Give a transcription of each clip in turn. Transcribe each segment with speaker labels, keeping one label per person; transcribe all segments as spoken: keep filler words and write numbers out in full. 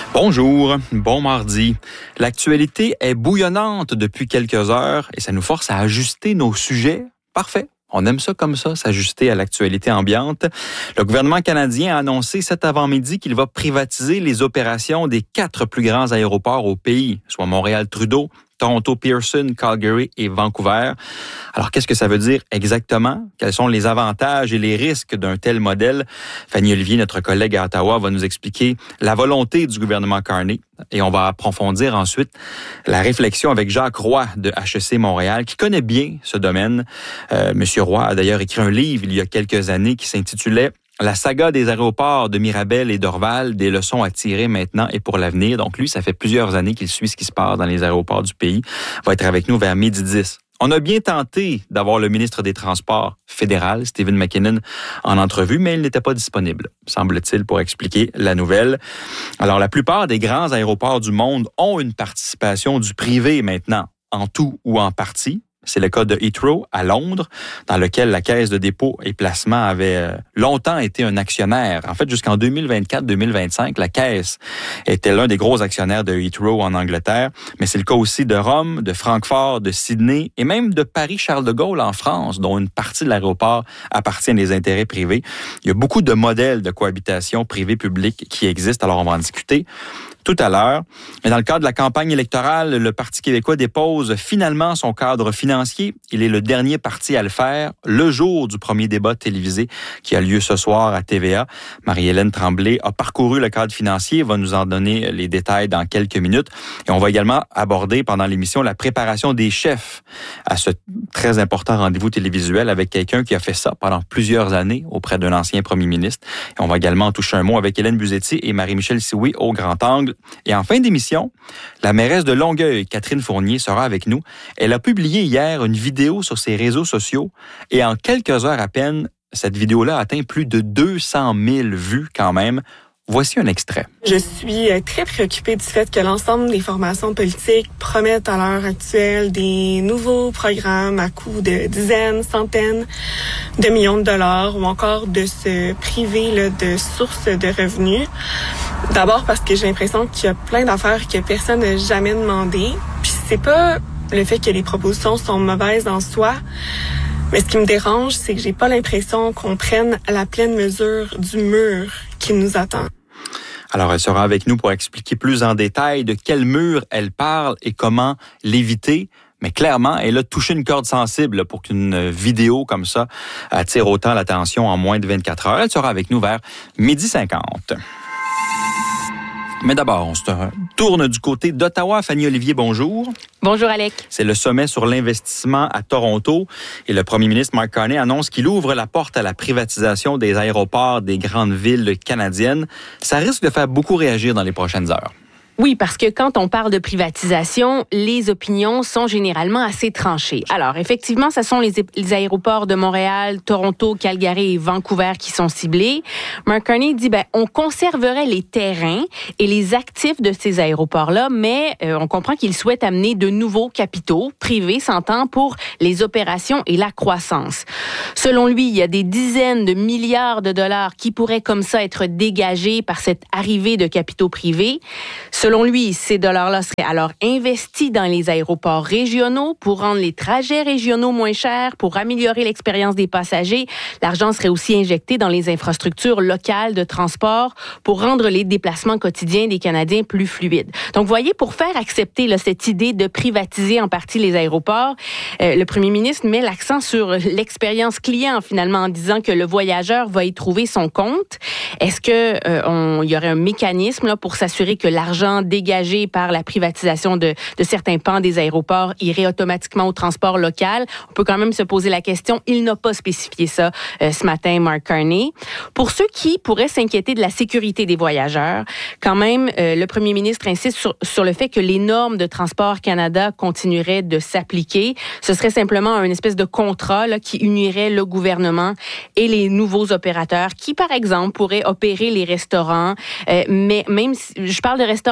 Speaker 1: Bonjour, bon mardi. L'actualité est bouillonnante depuis quelques heures et ça nous force à ajuster nos sujets. Parfait. On aime ça comme ça, s'ajuster à l'actualité ambiante. Le gouvernement canadien a annoncé cet avant-midi qu'il va privatiser les opérations des quatre plus grands aéroports au pays, soit Montréal-Trudeau, Toronto Pearson, Calgary et Vancouver. Alors, qu'est-ce que ça veut dire exactement? Quels sont les avantages et les risques d'un tel modèle? Fanny Olivier, notre collègue à Ottawa, va nous expliquer la volonté du gouvernement Carney et on va approfondir ensuite la réflexion avec Jacques Roy de H E C Montréal, qui connaît bien ce domaine. Euh, Monsieur Roy a d'ailleurs écrit un livre il y a quelques années qui s'intitulait La saga des aéroports de Mirabel et d'Orval, des leçons à tirer maintenant et pour l'avenir. Donc lui, ça fait plusieurs années qu'il suit ce qui se passe dans les aéroports du pays. Il va être avec nous vers midi dix. On a bien tenté d'avoir le ministre des Transports fédéral, Stephen McKinnon, en entrevue, mais il n'était pas disponible, semble-t-il, pour expliquer la nouvelle. Alors, la plupart des grands aéroports du monde ont une participation du privé maintenant, en tout ou en partie. C'est le cas de Heathrow à Londres, dans lequel la Caisse de dépôt et placement avait longtemps été un actionnaire. En fait, jusqu'en deux mille vingt-quatre deux mille vingt-cinq, la Caisse était l'un des gros actionnaires de Heathrow en Angleterre. Mais c'est le cas aussi de Rome, de Francfort, de Sydney et même de Paris-Charles de Gaulle en France, dont une partie de l'aéroport appartient à des intérêts privés. Il y a beaucoup de modèles de cohabitation privé-public qui existent, alors on va en discuter tout à l'heure. Mais dans le cadre de la campagne électorale, le Parti québécois dépose finalement son cadre financier. Il est le dernier parti à le faire, le jour du premier débat télévisé qui a lieu ce soir à T V A. Marie-Hélène Tremblay a parcouru le cadre financier, va nous en donner les détails dans quelques minutes. Et on va également aborder pendant l'émission la préparation des chefs à ce très important rendez-vous télévisuel avec quelqu'un qui a fait ça pendant plusieurs années auprès d'un ancien premier ministre. Et on va également en toucher un mot avec Hélène Buzzetti et Marie-Michel Sioui au Grand Angle. Et en fin d'émission, la mairesse de Longueuil, Catherine Fournier, sera avec nous. Elle a publié hier une vidéo sur ses réseaux sociaux et en quelques heures à peine, cette vidéo-là a atteint plus de deux cent mille vues quand même. Voici un extrait.
Speaker 2: Je suis très préoccupée du fait que l'ensemble des formations politiques promettent à l'heure actuelle des nouveaux programmes à coût de dizaines, centaines de millions de dollars ou encore de se priver là, de sources de revenus. D'abord parce que j'ai l'impression qu'il y a plein d'affaires que personne n'a jamais demandé. Puis c'est pas le fait que les propositions sont mauvaises en soi, mais ce qui me dérange, c'est que j'ai pas l'impression qu'on prenne la pleine mesure du mur qui nous attend.
Speaker 1: Alors, elle sera avec nous pour expliquer plus en détail de quel mur elle parle et comment l'éviter. Mais clairement, elle a touché une corde sensible pour qu'une vidéo comme ça attire autant l'attention en moins de vingt-quatre heures. Elle sera avec nous vers midi cinquante. Mais d'abord, on se tourne du côté d'Ottawa. Fanny Olivier, bonjour.
Speaker 3: Bonjour, Alec.
Speaker 1: C'est le sommet sur l'investissement à Toronto et le premier ministre Mark Carney annonce qu'il ouvre la porte à la privatisation des aéroports des grandes villes canadiennes. Ça risque de faire beaucoup réagir dans les prochaines heures.
Speaker 3: Oui, parce que quand on parle de privatisation, les opinions sont généralement assez tranchées. Alors, effectivement, ce sont les, les aéroports de Montréal, Toronto, Calgary et Vancouver qui sont ciblés. Mark Carney dit, ben, on conserverait les terrains et les actifs de ces aéroports-là, mais euh, on comprend qu'il souhaite amener de nouveaux capitaux privés, s'entend, pour les opérations et la croissance. Selon lui, il y a des dizaines de milliards de dollars qui pourraient comme ça être dégagés par cette arrivée de capitaux privés. Selon lui, ces dollars-là seraient alors investis dans les aéroports régionaux pour rendre les trajets régionaux moins chers, pour améliorer l'expérience des passagers. L'argent serait aussi injecté dans les infrastructures locales de transport pour rendre les déplacements quotidiens des Canadiens plus fluides. Donc, vous voyez, pour faire accepter là, cette idée de privatiser en partie les aéroports, euh, le premier ministre met l'accent sur l'expérience client, finalement, en disant que le voyageur va y trouver son compte. Est-ce que euh, on, il y aurait un mécanisme là, pour s'assurer que l'argent dégagé par la privatisation de, de certains pans des aéroports irait automatiquement au transport local? On peut quand même se poser la question. Il n'a pas spécifié ça euh, ce matin, Mark Carney. Pour ceux qui pourraient s'inquiéter de la sécurité des voyageurs, quand même, euh, le premier ministre insiste sur, sur le fait que les normes de Transport Canada continueraient de s'appliquer. Ce serait simplement une espèce de contrat là, qui unirait le gouvernement et les nouveaux opérateurs qui, par exemple, pourraient opérer les restaurants. Euh, mais même si je parle de restaurants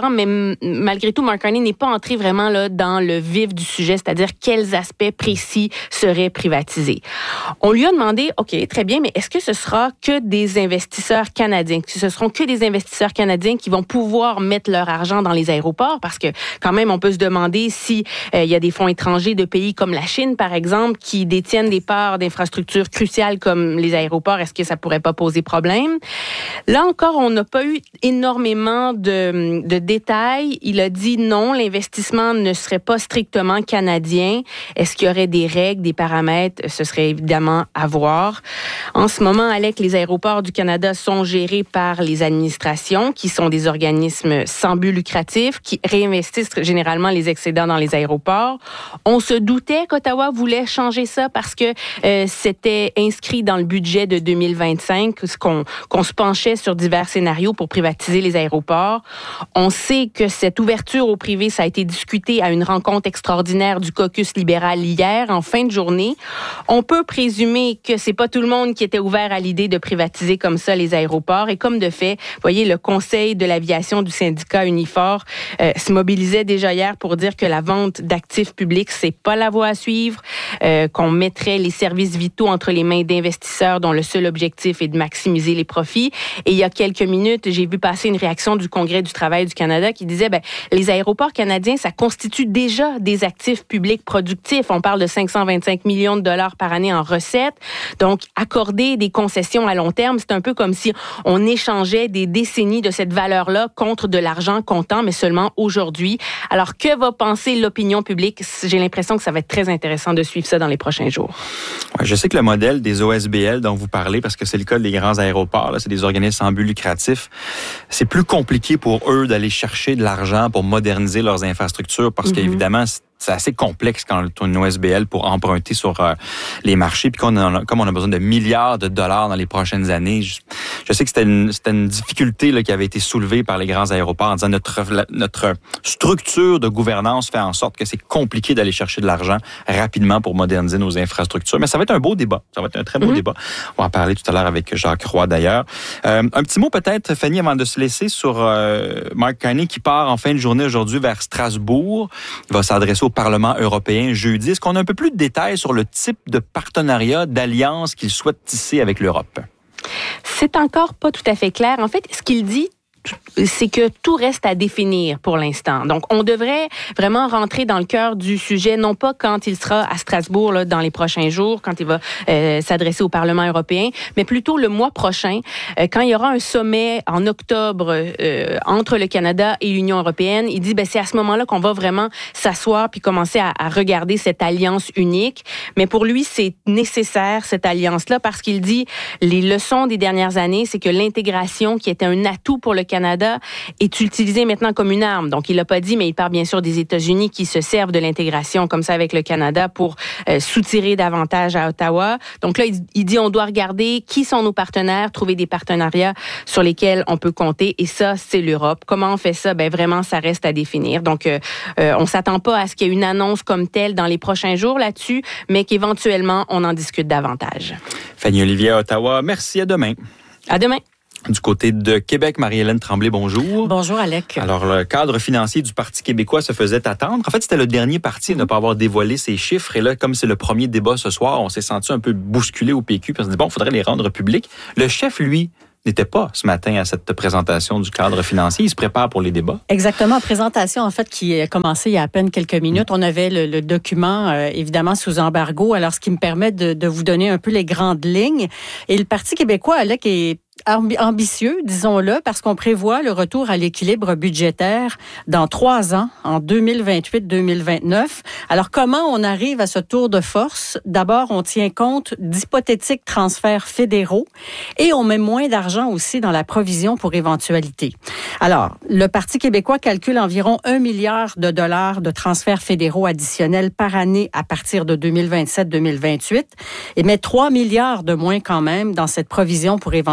Speaker 3: intéressant, mais m- malgré tout, Mark Carney n'est pas entré vraiment là dans le vif du sujet, c'est-à-dire quels aspects précis seraient privatisés. On lui a demandé, OK, très bien, mais est-ce que ce sera que des investisseurs canadiens, que ce seront que des investisseurs canadiens qui vont pouvoir mettre leur argent dans les aéroports? Parce que quand même, on peut se demander si euh, il y a des fonds étrangers de pays comme la Chine, par exemple, qui détiennent des parts d'infrastructures cruciales comme les aéroports. Est-ce que ça pourrait pas poser problème? Là encore, on n'a pas eu énormément de, de détails. Il a dit non, l'investissement ne serait pas strictement canadien. Est-ce qu'il y aurait des règles, des paramètres? Ce serait évidemment à voir. En ce moment, Alec, les aéroports du Canada sont gérés par les administrations, qui sont des organismes sans but lucratif, qui réinvestissent généralement les excédents dans les aéroports. On se doutait qu'Ottawa voulait changer ça parce que euh, c'était inscrit dans le budget de deux mille vingt-cinq, qu'on, qu'on se penchait sur divers scénarios pour privatiser les aéroports. On sait que cette ouverture au privé, ça a été discuté à une rencontre extraordinaire du caucus libéral hier, en fin de journée. On peut présumer que c'est pas tout le monde qui était ouvert à l'idée de privatiser comme ça les aéroports. Et comme de fait, vous voyez, le Conseil de l'aviation du syndicat Unifor euh, se mobilisait déjà hier pour dire que la vente d'actifs publics, c'est pas la voie à suivre, euh, qu'on mettrait les services vitaux entre les mains d'investisseurs dont le seul objectif est de maximiser les profits. Et il y a quelques minutes, j'ai vu passer une réaction du Congrès du travail du Canada qui disait, ben, les aéroports canadiens, ça constitue déjà des actifs publics productifs. On parle de cinq cent vingt-cinq millions de dollars par année en recettes. Donc, accorder des concessions à long terme, c'est un peu comme si on échangeait des décennies de cette valeur-là contre de l'argent comptant, mais seulement aujourd'hui. Alors, que va penser l'opinion publique? J'ai l'impression que ça va être très intéressant de suivre ça dans les prochains jours.
Speaker 1: Ouais, je sais que le modèle des O S B L dont vous parlez, parce que c'est le cas des grands aéroports, là, c'est des organismes sans but lucratif, c'est plus compliqué pour eux d'aller chercher de l'argent pour moderniser leurs infrastructures parce mm-hmm. qu'évidemment, c'est assez complexe quand on a une O S B L pour emprunter sur euh, les marchés. Puis qu'on a, comme on a besoin de milliards de dollars dans les prochaines années, je, je sais que c'était une, c'était une difficulté là, qui avait été soulevée par les grands aéroports en disant notre, la, notre structure de gouvernance fait en sorte que c'est compliqué d'aller chercher de l'argent rapidement pour moderniser nos infrastructures. Mais ça va être un beau débat. Ça va être un très beau mm-hmm. débat. On va en parler tout à l'heure avec Jacques Roy d'ailleurs. Euh, un petit mot peut-être, Fanny, avant de se laisser sur euh, Mark Carney qui part en fin de journée aujourd'hui vers Strasbourg. Il va s'adresser au Parlement européen jeudi. Est-ce qu'on a un peu plus de détails sur le type de partenariat, d'alliance qu'il souhaite tisser avec l'Europe?
Speaker 3: C'est encore pas tout à fait clair. En fait, ce qu'il dit, c'est que tout reste à définir pour l'instant. Donc, on devrait vraiment rentrer dans le cœur du sujet, non pas quand il sera à Strasbourg là, dans les prochains jours, quand il va euh, s'adresser au Parlement européen, mais plutôt le mois prochain, euh, quand il y aura un sommet en octobre euh, entre le Canada et l'Union européenne. Il dit, ben c'est à ce moment-là qu'on va vraiment s'asseoir puis commencer à, à regarder cette alliance unique. Mais pour lui, c'est nécessaire, cette alliance-là, parce qu'il dit, les leçons des dernières années, c'est que l'intégration, qui était un atout pour le Canada, est utilisé maintenant comme une arme. Donc, il l'a pas dit, mais il parle bien sûr des États-Unis qui se servent de l'intégration comme ça avec le Canada pour euh, soutirer davantage à Ottawa. Donc là, il, il dit on doit regarder qui sont nos partenaires, trouver des partenariats sur lesquels on peut compter. Et ça, c'est l'Europe. Comment on fait ça? Ben vraiment, ça reste à définir. Donc, euh, euh, on s'attend pas à ce qu'il y ait une annonce comme telle dans les prochains jours là-dessus, mais qu'éventuellement, on en discute davantage.
Speaker 1: Fanny Olivier à Ottawa, merci. À demain.
Speaker 3: À demain.
Speaker 1: Du côté de Québec, Marie-Hélène Tremblay, bonjour.
Speaker 4: Bonjour, Alec.
Speaker 1: Alors, le cadre financier du Parti québécois se faisait attendre. En fait, c'était le dernier parti à ne pas avoir dévoilé ses chiffres. Et là, comme c'est le premier débat ce soir, on s'est senti un peu bousculé au P Q. Parce qu'on s'est dit, bon, il faudrait les rendre publics. Le chef, lui, n'était pas ce matin à cette présentation du cadre financier. Il se prépare pour les débats.
Speaker 4: Exactement. Présentation, en fait, qui a commencé il y a à peine quelques minutes. On avait le, le document, euh, évidemment, sous embargo. Alors, ce qui me permet de, de vous donner un peu les grandes lignes. Et le Parti québécois, Alec, est ambitieux, disons-le, parce qu'on prévoit le retour à l'équilibre budgétaire dans trois ans, en deux mille vingt-huit deux mille vingt-neuf. Alors, comment on arrive à ce tour de force? D'abord, on tient compte d'hypothétiques transferts fédéraux et on met moins d'argent aussi dans la provision pour éventualité. Alors, le Parti québécois calcule environ un milliard de dollars de transferts fédéraux additionnels par année à partir de deux mille vingt-sept deux mille vingt-huit et met trois milliards de moins quand même dans cette provision pour éventualité.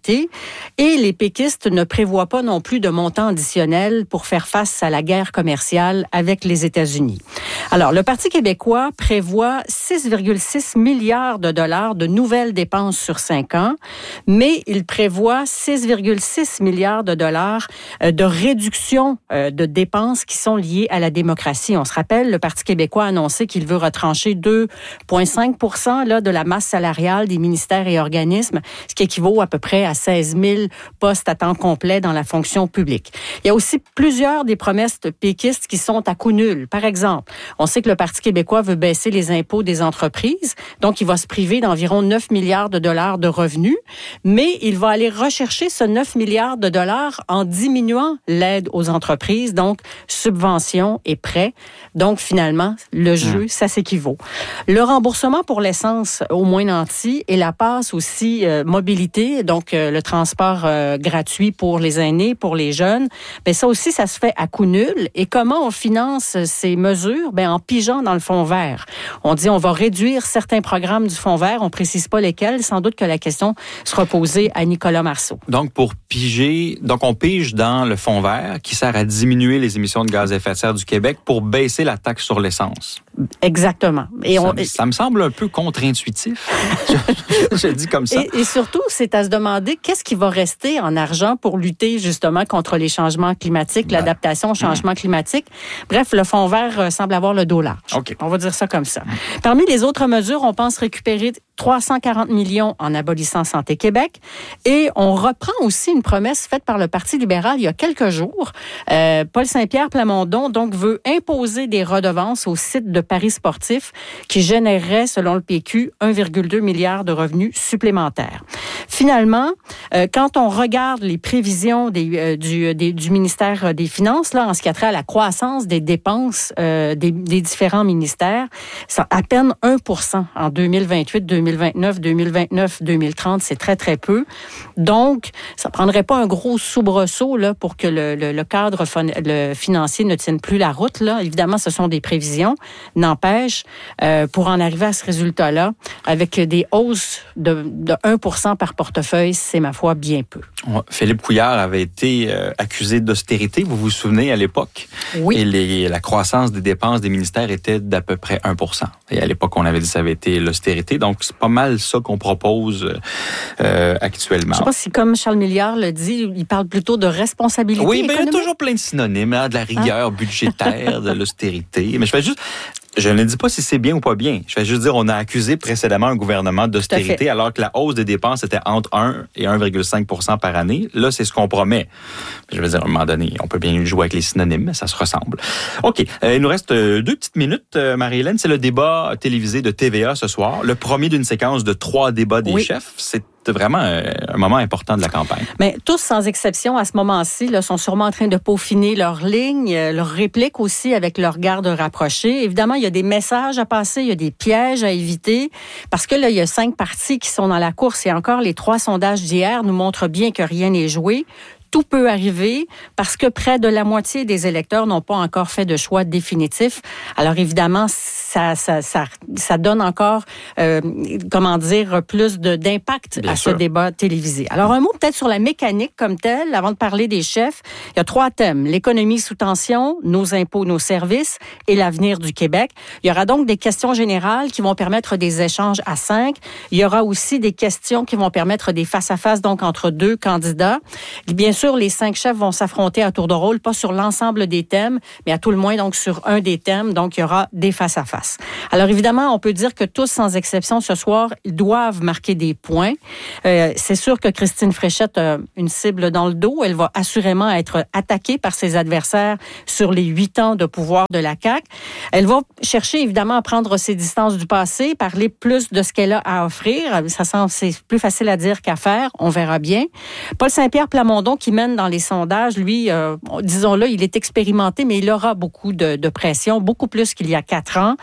Speaker 4: réalité. Et les péquistes ne prévoient pas non plus de montant additionnel pour faire face à la guerre commerciale avec les États-Unis. Alors, le Parti québécois prévoit six virgule six milliards de dollars de nouvelles dépenses sur cinq ans, mais il prévoit six virgule six milliards de dollars de réduction de dépenses qui sont liées à la démocratie. On se rappelle, le Parti québécois a annoncé qu'il veut retrancher deux virgule cinq pour cent là, de la masse salariale des ministères et organismes, ce qui équivaut à peu près à seize mille postes à temps complet dans la fonction publique. Il y a aussi plusieurs des promesses péquistes qui sont à coup nul. Par exemple, on sait que le Parti québécois veut baisser les impôts des entreprises, donc il va se priver d'environ neuf milliards de dollars de revenus, mais il va aller rechercher ce neuf milliards de dollars en diminuant l'aide aux entreprises, donc subventions et prêts. Donc finalement, le jeu, mmh. ça s'équivaut. Le remboursement pour l'essence au moins nanti et la passe aussi euh, mobilité, donc euh, le transport euh, gratuit pour les aînés, pour les jeunes, bien ça aussi, ça se fait à coup nul. Et comment on finance ces mesures? Bien, en pigeant dans le fonds vert. On dit on va réduire certains programmes du fonds vert, on précise pas lesquels. Sans doute que la question sera posée à Nicolas Marceau.
Speaker 1: Donc, pour piger, donc on pige dans le fonds vert qui sert à diminuer les émissions de gaz à effet de serre du Québec pour baisser la taxe sur l'essence.
Speaker 4: Exactement. Et
Speaker 1: ça,
Speaker 4: on,
Speaker 1: ça me semble un peu contre-intuitif. je, je dis comme ça.
Speaker 4: Et, et surtout, c'est à se demander qu'est-ce qui va rester en argent pour lutter justement contre les changements climatiques, ben, l'adaptation au changement mmh. climatique. Bref, le fonds vert semble avoir le dos large.
Speaker 1: Okay.
Speaker 4: On va dire ça comme ça. Parmi les autres mesures, on pense récupérer trois cent quarante millions en abolissant Santé Québec. Et on reprend aussi une promesse faite par le Parti libéral il y a quelques jours. Euh, Paul Saint-Pierre Plamondon donc veut imposer des redevances aux sites de paris sportifs qui généreraient, selon le P Q, un virgule deux milliard de revenus supplémentaires. Finalement, euh, quand on regarde les prévisions des, euh, du, des, du ministère des Finances, là, en ce qui a trait à la croissance des dépenses euh, des, des différents ministères, c'est à peine un pour cent en deux mille vingt-huit, deux mille vingt-neuf, deux mille vingt-neuf, deux mille trente, c'est très, très peu. Donc, ça ne prendrait pas un gros soubresaut là, pour que le, le, le cadre fon- le financier ne tienne plus la route. Là. Évidemment, ce sont des prévisions. N'empêche, euh, pour en arriver à ce résultat-là, avec des hausses de, de un pour cent par portefeuille, c'est, ma foi, bien peu.
Speaker 1: Philippe Couillard avait été euh, accusé d'austérité, vous vous souvenez, à l'époque.
Speaker 4: Oui.
Speaker 1: Et les, la croissance des dépenses des ministères était d'à peu près un pour cent. Et à l'époque, on avait dit que ça avait été l'austérité. Donc, c'est pas mal ça qu'on propose euh, actuellement.
Speaker 4: Je sais pas si, comme Charles Milliard le dit, il parle plutôt de responsabilité
Speaker 1: Oui, mais il y a
Speaker 4: économique.
Speaker 1: toujours plein de synonymes, hein, de la rigueur hein? budgétaire, de l'austérité. Mais je fais juste... Je ne dis pas si c'est bien ou pas bien. Je vais juste dire on a accusé précédemment un gouvernement d'austérité alors que la hausse des dépenses était entre un et un virgule cinq pour cent par année. Là, c'est ce qu'on promet. Je veux dire, à un moment donné, on peut bien jouer avec les synonymes, mais ça se ressemble. OK. Euh, il nous reste deux petites minutes, euh, Marie-Hélène. C'est le débat télévisé de T V A ce soir. Le premier d'une séquence de trois débats des
Speaker 4: oui.
Speaker 1: chefs. C'est vraiment un moment important de la campagne.
Speaker 4: Mais tous, sans exception, à ce moment-ci, là, sont sûrement en train de peaufiner leurs lignes, leurs répliques aussi avec leur garde rapprochée. Évidemment, il y a des messages à passer, il y a des pièges à éviter, parce que là, il y a cinq partis qui sont dans la course et encore les trois sondages d'hier nous montrent bien que rien n'est joué. Tout peut arriver parce que près de la moitié des électeurs n'ont pas encore fait de choix définitif. Alors évidemment, ça, ça, ça, ça donne encore, euh, comment dire, plus de, d'impact Bien à sûr. ce débat télévisé. Alors un mot peut-être sur la mécanique comme telle, avant de parler des chefs. Il y a trois thèmes. L'économie sous tension, nos impôts, nos services et l'avenir du Québec. Il y aura donc des questions générales qui vont permettre des échanges à cinq. Il y aura aussi des questions qui vont permettre des face-à-face donc entre deux candidats. Bien sûr, les cinq chefs vont s'affronter à tour de rôle, pas sur l'ensemble des thèmes, mais à tout le moins donc sur un des thèmes. Donc, il y aura des face-à-face. Alors, évidemment, on peut dire que tous, sans exception, ce soir, ils doivent marquer des points. Euh, c'est sûr que Christine Fréchette a une cible dans le dos. Elle va assurément être attaquée par ses adversaires sur les huit ans de pouvoir de la C A Q. Elle va chercher, évidemment, à prendre ses distances du passé, parler plus de ce qu'elle a à offrir. Ça semble, c'est plus facile à dire qu'à faire. On verra bien. Paul Saint-Pierre Plamondon, qui mène dans les sondages, lui, euh, disons-le, il est expérimenté, mais il aura beaucoup de, de pression, beaucoup plus qu'il y a quatre ans.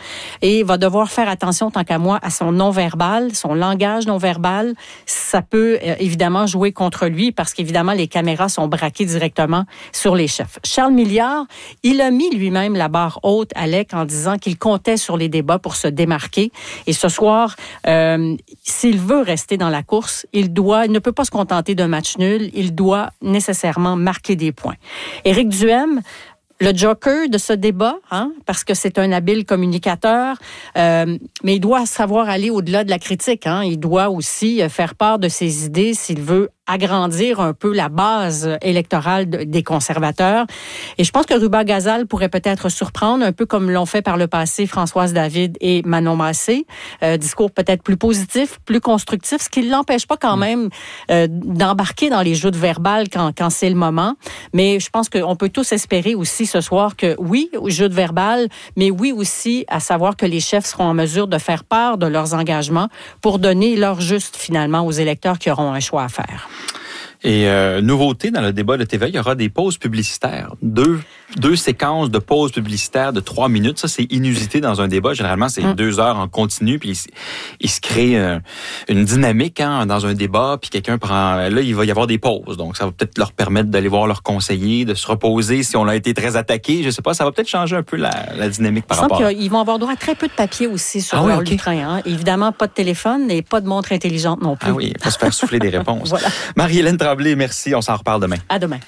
Speaker 4: et va devoir faire attention, tant qu'à moi, à son non-verbal, son langage non-verbal. Ça peut euh, évidemment jouer contre lui parce qu'évidemment, les caméras sont braquées directement sur les chefs. Charles Milliard, il a mis lui-même la barre haute, Alec, en disant qu'il comptait sur les débats pour se démarquer. Et ce soir, euh, s'il veut rester dans la course, il doit, il ne peut pas se contenter d'un match nul, il doit nécessairement marquer des points. Éric Duhem, le joker de ce débat, hein, parce que c'est un habile communicateur, euh, mais il doit savoir aller au-delà de la critique. Hein. Il doit aussi faire part de ses idées s'il veut agrandir un peu la base électorale de, des conservateurs. Et je pense que Ruba Gazal pourrait peut-être surprendre, un peu comme l'ont fait par le passé Françoise David et Manon Massé. Euh, discours peut-être plus positif, plus constructif, ce qui ne l'empêche pas quand même euh, d'embarquer dans les jeux de verbal quand, quand c'est le moment. Mais je pense qu'on peut tous espérer aussi ce soir que oui, au jeu de verbal, mais oui aussi à savoir que les chefs seront en mesure de faire part de leurs engagements pour donner leur juste finalement aux électeurs qui auront un choix à faire.
Speaker 1: Et euh, nouveauté dans le débat de T V A, il y aura des pauses publicitaires. Deux, deux séquences de pauses publicitaires de trois minutes. Ça, c'est inusité dans un débat. Généralement, c'est mmh. deux heures en continu. Puis il, il se crée euh, une dynamique hein, dans un débat. Puis quelqu'un prend... Là, il va y avoir des pauses. Donc, ça va peut-être leur permettre d'aller voir leurs conseillers, de se reposer si on a été très attaqué. Je sais pas, ça va peut-être changer un peu la, la dynamique par rapport...
Speaker 4: Ils vont avoir droit à très peu de papier aussi sur
Speaker 1: ah
Speaker 4: leur
Speaker 1: oui, okay.
Speaker 4: lutrin. Hein. Évidemment, pas de téléphone et pas de montre intelligente non plus.
Speaker 1: Ah oui, il faut se faire souffler des réponses.
Speaker 4: Voilà.
Speaker 1: Marie-Hélène Tremblay, merci. On s'en reparle demain.
Speaker 4: À demain.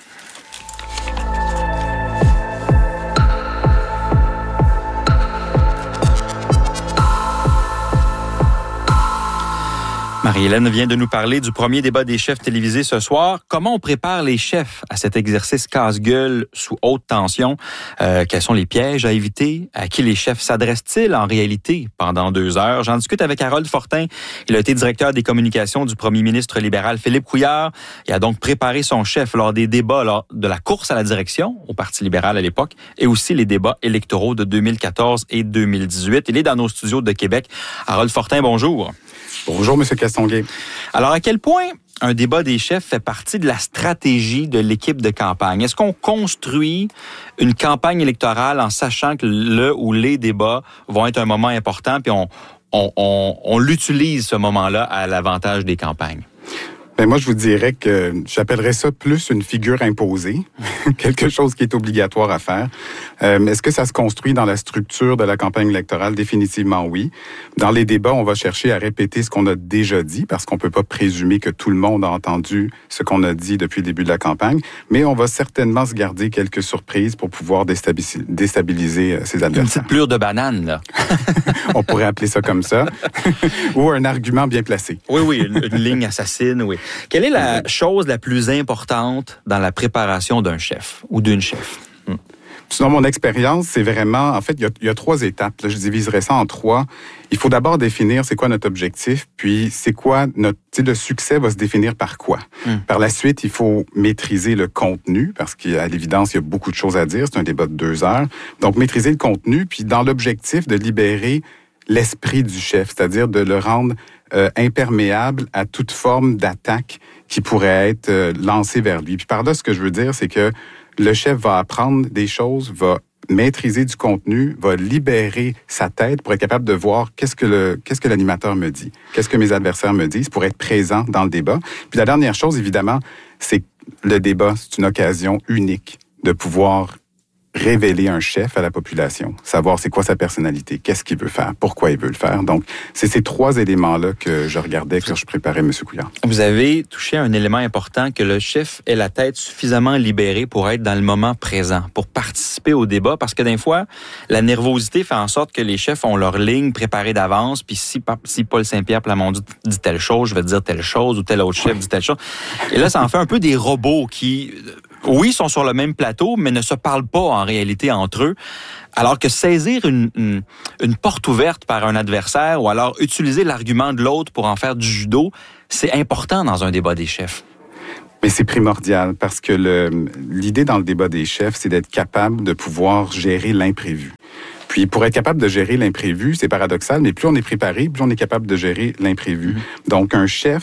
Speaker 1: Marie-Hélène vient de nous parler du premier débat des chefs télévisés ce soir. Comment on prépare les chefs à cet exercice casse-gueule sous haute tension? Euh, quels sont les pièges à éviter? À qui les chefs s'adressent-ils en réalité pendant deux heures? J'en discute avec Harold Fortin. Il a été directeur des communications du premier ministre libéral Philippe Couillard. Il a donc préparé son chef lors des débats lors de la course à la direction au Parti libéral à l'époque et aussi les débats électoraux de deux mille quatorze et deux mille dix-huit. Il est dans nos studios de Québec. Harold Fortin, bonjour.
Speaker 5: Bonjour, M. Castonguay.
Speaker 1: Alors, à quel point un débat des chefs fait partie de la stratégie de l'équipe de campagne? Est-ce qu'on construit une campagne électorale en sachant que le ou les débats vont être un moment important, puis on, on, on, on l'utilise ce moment-là à l'avantage des campagnes?
Speaker 5: Ben moi, je vous dirais que j'appellerais ça plus une figure imposée, quelque chose qui est obligatoire à faire. Euh, est-ce que ça se construit dans la structure de la campagne électorale? Définitivement oui. Dans les débats, on va chercher à répéter ce qu'on a déjà dit, parce qu'on peut pas présumer que tout le monde a entendu ce qu'on a dit depuis le début de la campagne, mais on va certainement se garder quelques surprises pour pouvoir déstabiliser, déstabiliser ses adversaires.
Speaker 1: Une petite plure de banane, là.
Speaker 5: On pourrait appeler ça comme ça. Ou un argument bien placé.
Speaker 1: Oui, oui, une, une ligne assassine, oui. Quelle est la chose la plus importante dans la préparation d'un chef ou d'une chef? Hmm.
Speaker 5: Selon mon expérience, c'est vraiment... En fait, il y a, il y a trois étapes. Là, je diviserais ça en trois. Il faut d'abord définir c'est quoi notre objectif, puis c'est quoi notre... Tu sais, le succès va se définir par quoi? Hmm. Par la suite, il faut maîtriser le contenu, parce qu'à l'évidence, il y a beaucoup de choses à dire. C'est un débat de deux heures. Donc, maîtriser le contenu, puis dans l'objectif de libérer l'esprit du chef, c'est-à-dire de le rendre euh, imperméable à toute forme d'attaque qui pourrait être euh, lancée vers lui. Puis par là, ce que je veux dire, c'est que le chef va apprendre des choses, va maîtriser du contenu, va libérer sa tête pour être capable de voir qu'est-ce que le qu'est-ce que l'animateur me dit, qu'est-ce que mes adversaires me disent, pour être présent dans le débat. Puis la dernière chose, évidemment, c'est que le débat, c'est une occasion unique de pouvoir révéler un chef à la population, savoir c'est quoi sa personnalité, qu'est-ce qu'il veut faire, pourquoi il veut le faire. Donc, c'est ces trois éléments-là que je regardais quand je préparais M. Couillard.
Speaker 1: Vous avez touché à un élément important, que le chef ait la tête suffisamment libérée pour être dans le moment présent, pour participer au débat, parce que des fois, la nervosité fait en sorte que les chefs ont leur ligne préparée d'avance, puis si, si Paul Saint-Pierre Plamondon dit telle chose, je vais dire telle chose, ou tel autre chef dit telle chose. Et là, ça en fait un peu des robots qui... Oui, sont sur le même plateau, mais ne se parlent pas en réalité entre eux. Alors que saisir une, une, une porte ouverte par un adversaire ou alors utiliser l'argument de l'autre pour en faire du judo, c'est important dans un débat des chefs.
Speaker 5: Mais c'est primordial parce que le, l'idée dans le débat des chefs, c'est d'être capable de pouvoir gérer l'imprévu. Puis pour être capable de gérer l'imprévu, c'est paradoxal, mais plus on est préparé, plus on est capable de gérer l'imprévu. Mmh. Donc un chef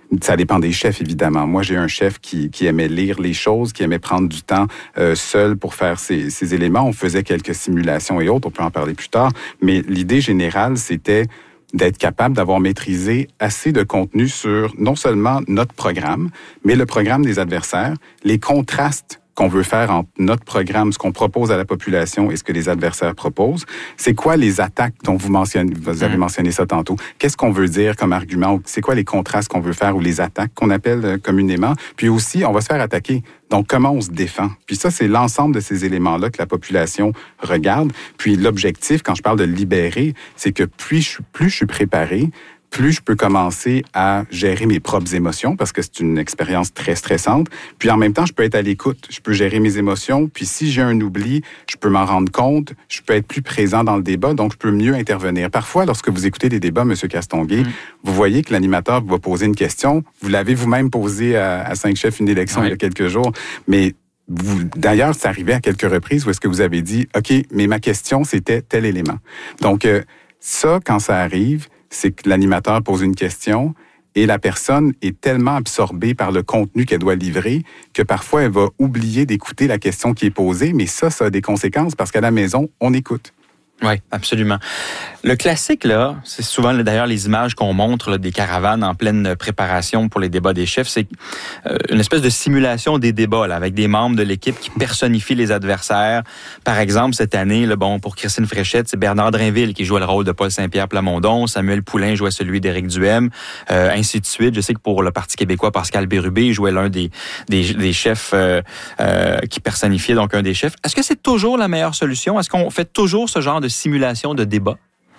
Speaker 5: Ça dépend des chefs, évidemment. Moi, j'ai un chef qui, qui aimait lire les choses, qui aimait prendre du temps euh, seul pour faire ces, ces éléments. On faisait quelques simulations et autres, on peut en parler plus tard. Mais l'idée générale, c'était d'être capable d'avoir maîtrisé assez de contenu sur non seulement notre programme, mais le programme des adversaires, les contrastes qu'on veut faire entre notre programme, ce qu'on propose à la population et ce que les adversaires proposent. C'est quoi les attaques dont vous mentionnez, vous avez mentionné ça tantôt? Qu'est-ce qu'on veut dire comme argument? C'est quoi les contrastes qu'on veut faire ou les attaques qu'on appelle communément? Puis aussi, on va se faire attaquer. Donc, comment on se défend? Puis ça, c'est l'ensemble de ces éléments-là que la population regarde. Puis l'objectif, quand je parle de libérer, c'est que plus je, plus je suis préparé, plus je peux commencer à gérer mes propres émotions parce que c'est une expérience très stressante. Puis en même temps, je peux être à l'écoute. Je peux gérer mes émotions. Puis si j'ai un oubli, je peux m'en rendre compte. Je peux être plus présent dans le débat, donc je peux mieux intervenir. Parfois, lorsque vous écoutez des débats, M. Castonguay, mmh. vous voyez que l'animateur va poser une question. Vous l'avez vous-même posé à, à cinq chefs une élection oui. il y a quelques jours. Mais vous, d'ailleurs, c'est arrivé à quelques reprises où est-ce que vous avez dit, OK, mais ma question, c'était tel élément. Donc, euh, ça, quand ça arrive, c'est que l'animateur pose une question et la personne est tellement absorbée par le contenu qu'elle doit livrer que parfois elle va oublier d'écouter la question qui est posée, mais ça, ça a des conséquences parce qu'à la maison, on écoute.
Speaker 1: Oui, absolument. Le classique, là, c'est souvent d'ailleurs les images qu'on montre là, des caravanes en pleine préparation pour les débats des chefs. C'est euh, une espèce de simulation des débats là, avec des membres de l'équipe qui personnifient les adversaires. Par exemple, cette année, là, bon, pour Christine Fréchette, c'est Bernard Drinville qui jouait le rôle de Paul Saint-Pierre Plamondon, Samuel Poulain jouait celui d'Éric Duhem, euh, ainsi de suite. Je sais que pour le Parti québécois, Pascal Bérubé jouait l'un des, des, des chefs euh, euh, qui personnifiait donc un des chefs. Est-ce que c'est toujours la meilleure solution? Est-ce qu'on fait toujours ce genre de simulation de débat?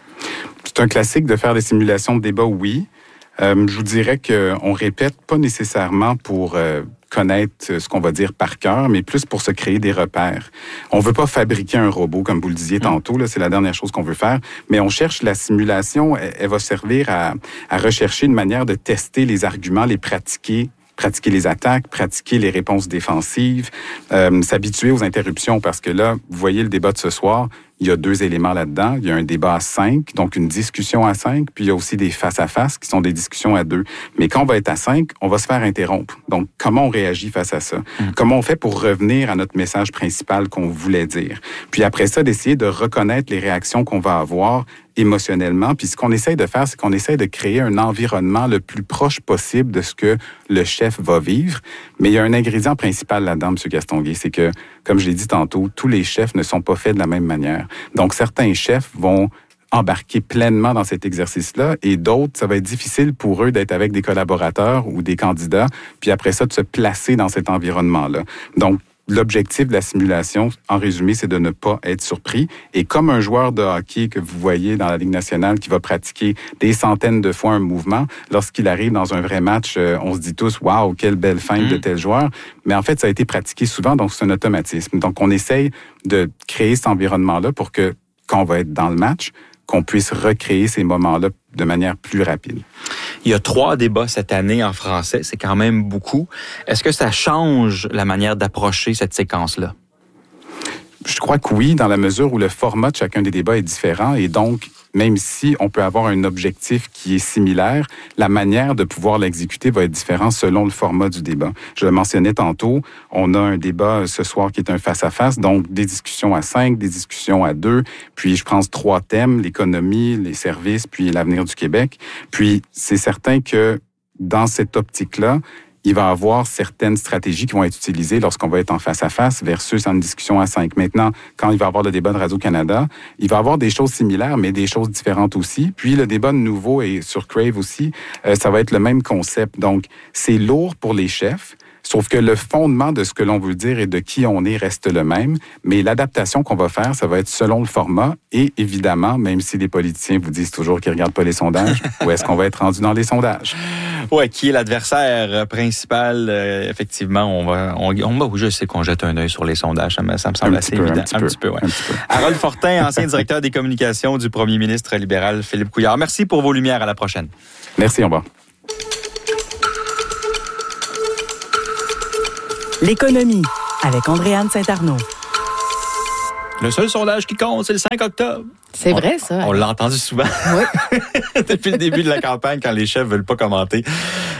Speaker 5: C'est un classique de faire des simulations de débat, oui. Euh, je vous dirais qu'on répète pas nécessairement pour euh, connaître ce qu'on va dire par cœur, mais plus pour se créer des repères. On veut pas fabriquer un robot, comme vous le disiez tantôt, là, c'est la dernière chose qu'on veut faire, mais on cherche la simulation, elle, elle va servir à, à rechercher une manière de tester les arguments, les pratiquer, pratiquer les attaques, pratiquer les réponses défensives, euh, s'habituer aux interruptions, parce que là, vous voyez le débat de ce soir, il y a deux éléments là-dedans. Il y a un débat à cinq, donc une discussion à cinq, puis il y a aussi des face-à-face qui sont des discussions à deux. Mais quand on va être à cinq, on va se faire interrompre. Donc, comment on réagit face à ça? Mmh. Comment on fait pour revenir à notre message principal qu'on voulait dire? Puis après ça, d'essayer de reconnaître les réactions qu'on va avoir émotionnellement. Puis ce qu'on essaye de faire, c'est qu'on essaye de créer un environnement le plus proche possible de ce que le chef va vivre. Mais il y a un ingrédient principal là-dedans, M. Castonguay, c'est que, comme je l'ai dit tantôt, tous les chefs ne sont pas faits de la même manière. Donc, certains chefs vont embarquer pleinement dans cet exercice-là et d'autres, ça va être difficile pour eux d'être avec des collaborateurs ou des candidats, puis après ça, de se placer dans cet environnement-là. Donc, l'objectif de la simulation, en résumé, c'est de ne pas être surpris. Et comme un joueur de hockey que vous voyez dans la Ligue nationale qui va pratiquer des centaines de fois un mouvement, lorsqu'il arrive dans un vrai match, on se dit tous « Wow, quelle belle feinte mmh. de tel joueur ». Mais en fait, ça a été pratiqué souvent, donc c'est un automatisme. Donc, on essaye de créer cet environnement-là pour que, quand on va être dans le match, qu'on puisse recréer ces moments-là de manière plus rapide.
Speaker 1: Il y a trois débats cette année en français, c'est quand même beaucoup. Est-ce que ça change la manière d'approcher cette séquence-là?
Speaker 5: Je crois que oui, dans la mesure où le format de chacun des débats est différent et donc, même si on peut avoir un objectif qui est similaire, la manière de pouvoir l'exécuter va être différente selon le format du débat. Je le mentionnais tantôt, on a un débat ce soir qui est un face-à-face, donc des discussions à cinq, des discussions à deux, puis je pense trois thèmes, l'économie, les services, puis l'avenir du Québec. Puis c'est certain que dans cette optique-là, il va y avoir certaines stratégies qui vont être utilisées lorsqu'on va être en face-à-face versus en discussion à cinq. Maintenant, quand il va y avoir le débat de Radio-Canada, il va y avoir des choses similaires, mais des choses différentes aussi. Puis le débat de nouveau et sur Crave aussi, euh, ça va être le même concept. Donc, c'est lourd pour les chefs, sauf que le fondement de ce que l'on veut dire et de qui on est reste le même, mais l'adaptation qu'on va faire, ça va être selon le format et évidemment, même si les politiciens vous disent toujours qu'ils ne regardent pas les sondages, où est-ce qu'on va être rendu dans les sondages?
Speaker 1: Oui, qui est l'adversaire principal? Euh, effectivement, on va, on, on va, je sais qu'on jette un œil sur les sondages, ça me, ça me semble
Speaker 5: un
Speaker 1: assez
Speaker 5: peu,
Speaker 1: évident.
Speaker 5: Un petit, un peu, petit peu, ouais.
Speaker 1: un petit peu. Harold Fortin, ancien directeur des communications du premier ministre libéral Philippe Couillard. Merci pour vos lumières. À la prochaine.
Speaker 5: Merci, au revoir.
Speaker 6: L'économie, avec Andréane Saint-Arnaud.
Speaker 1: Le seul sondage qui compte, c'est le cinq octobre.
Speaker 3: C'est
Speaker 1: on,
Speaker 3: vrai, ça.
Speaker 1: On l'a entendu souvent.
Speaker 3: Oui.
Speaker 1: Depuis le début de la campagne, quand les chefs veulent pas commenter.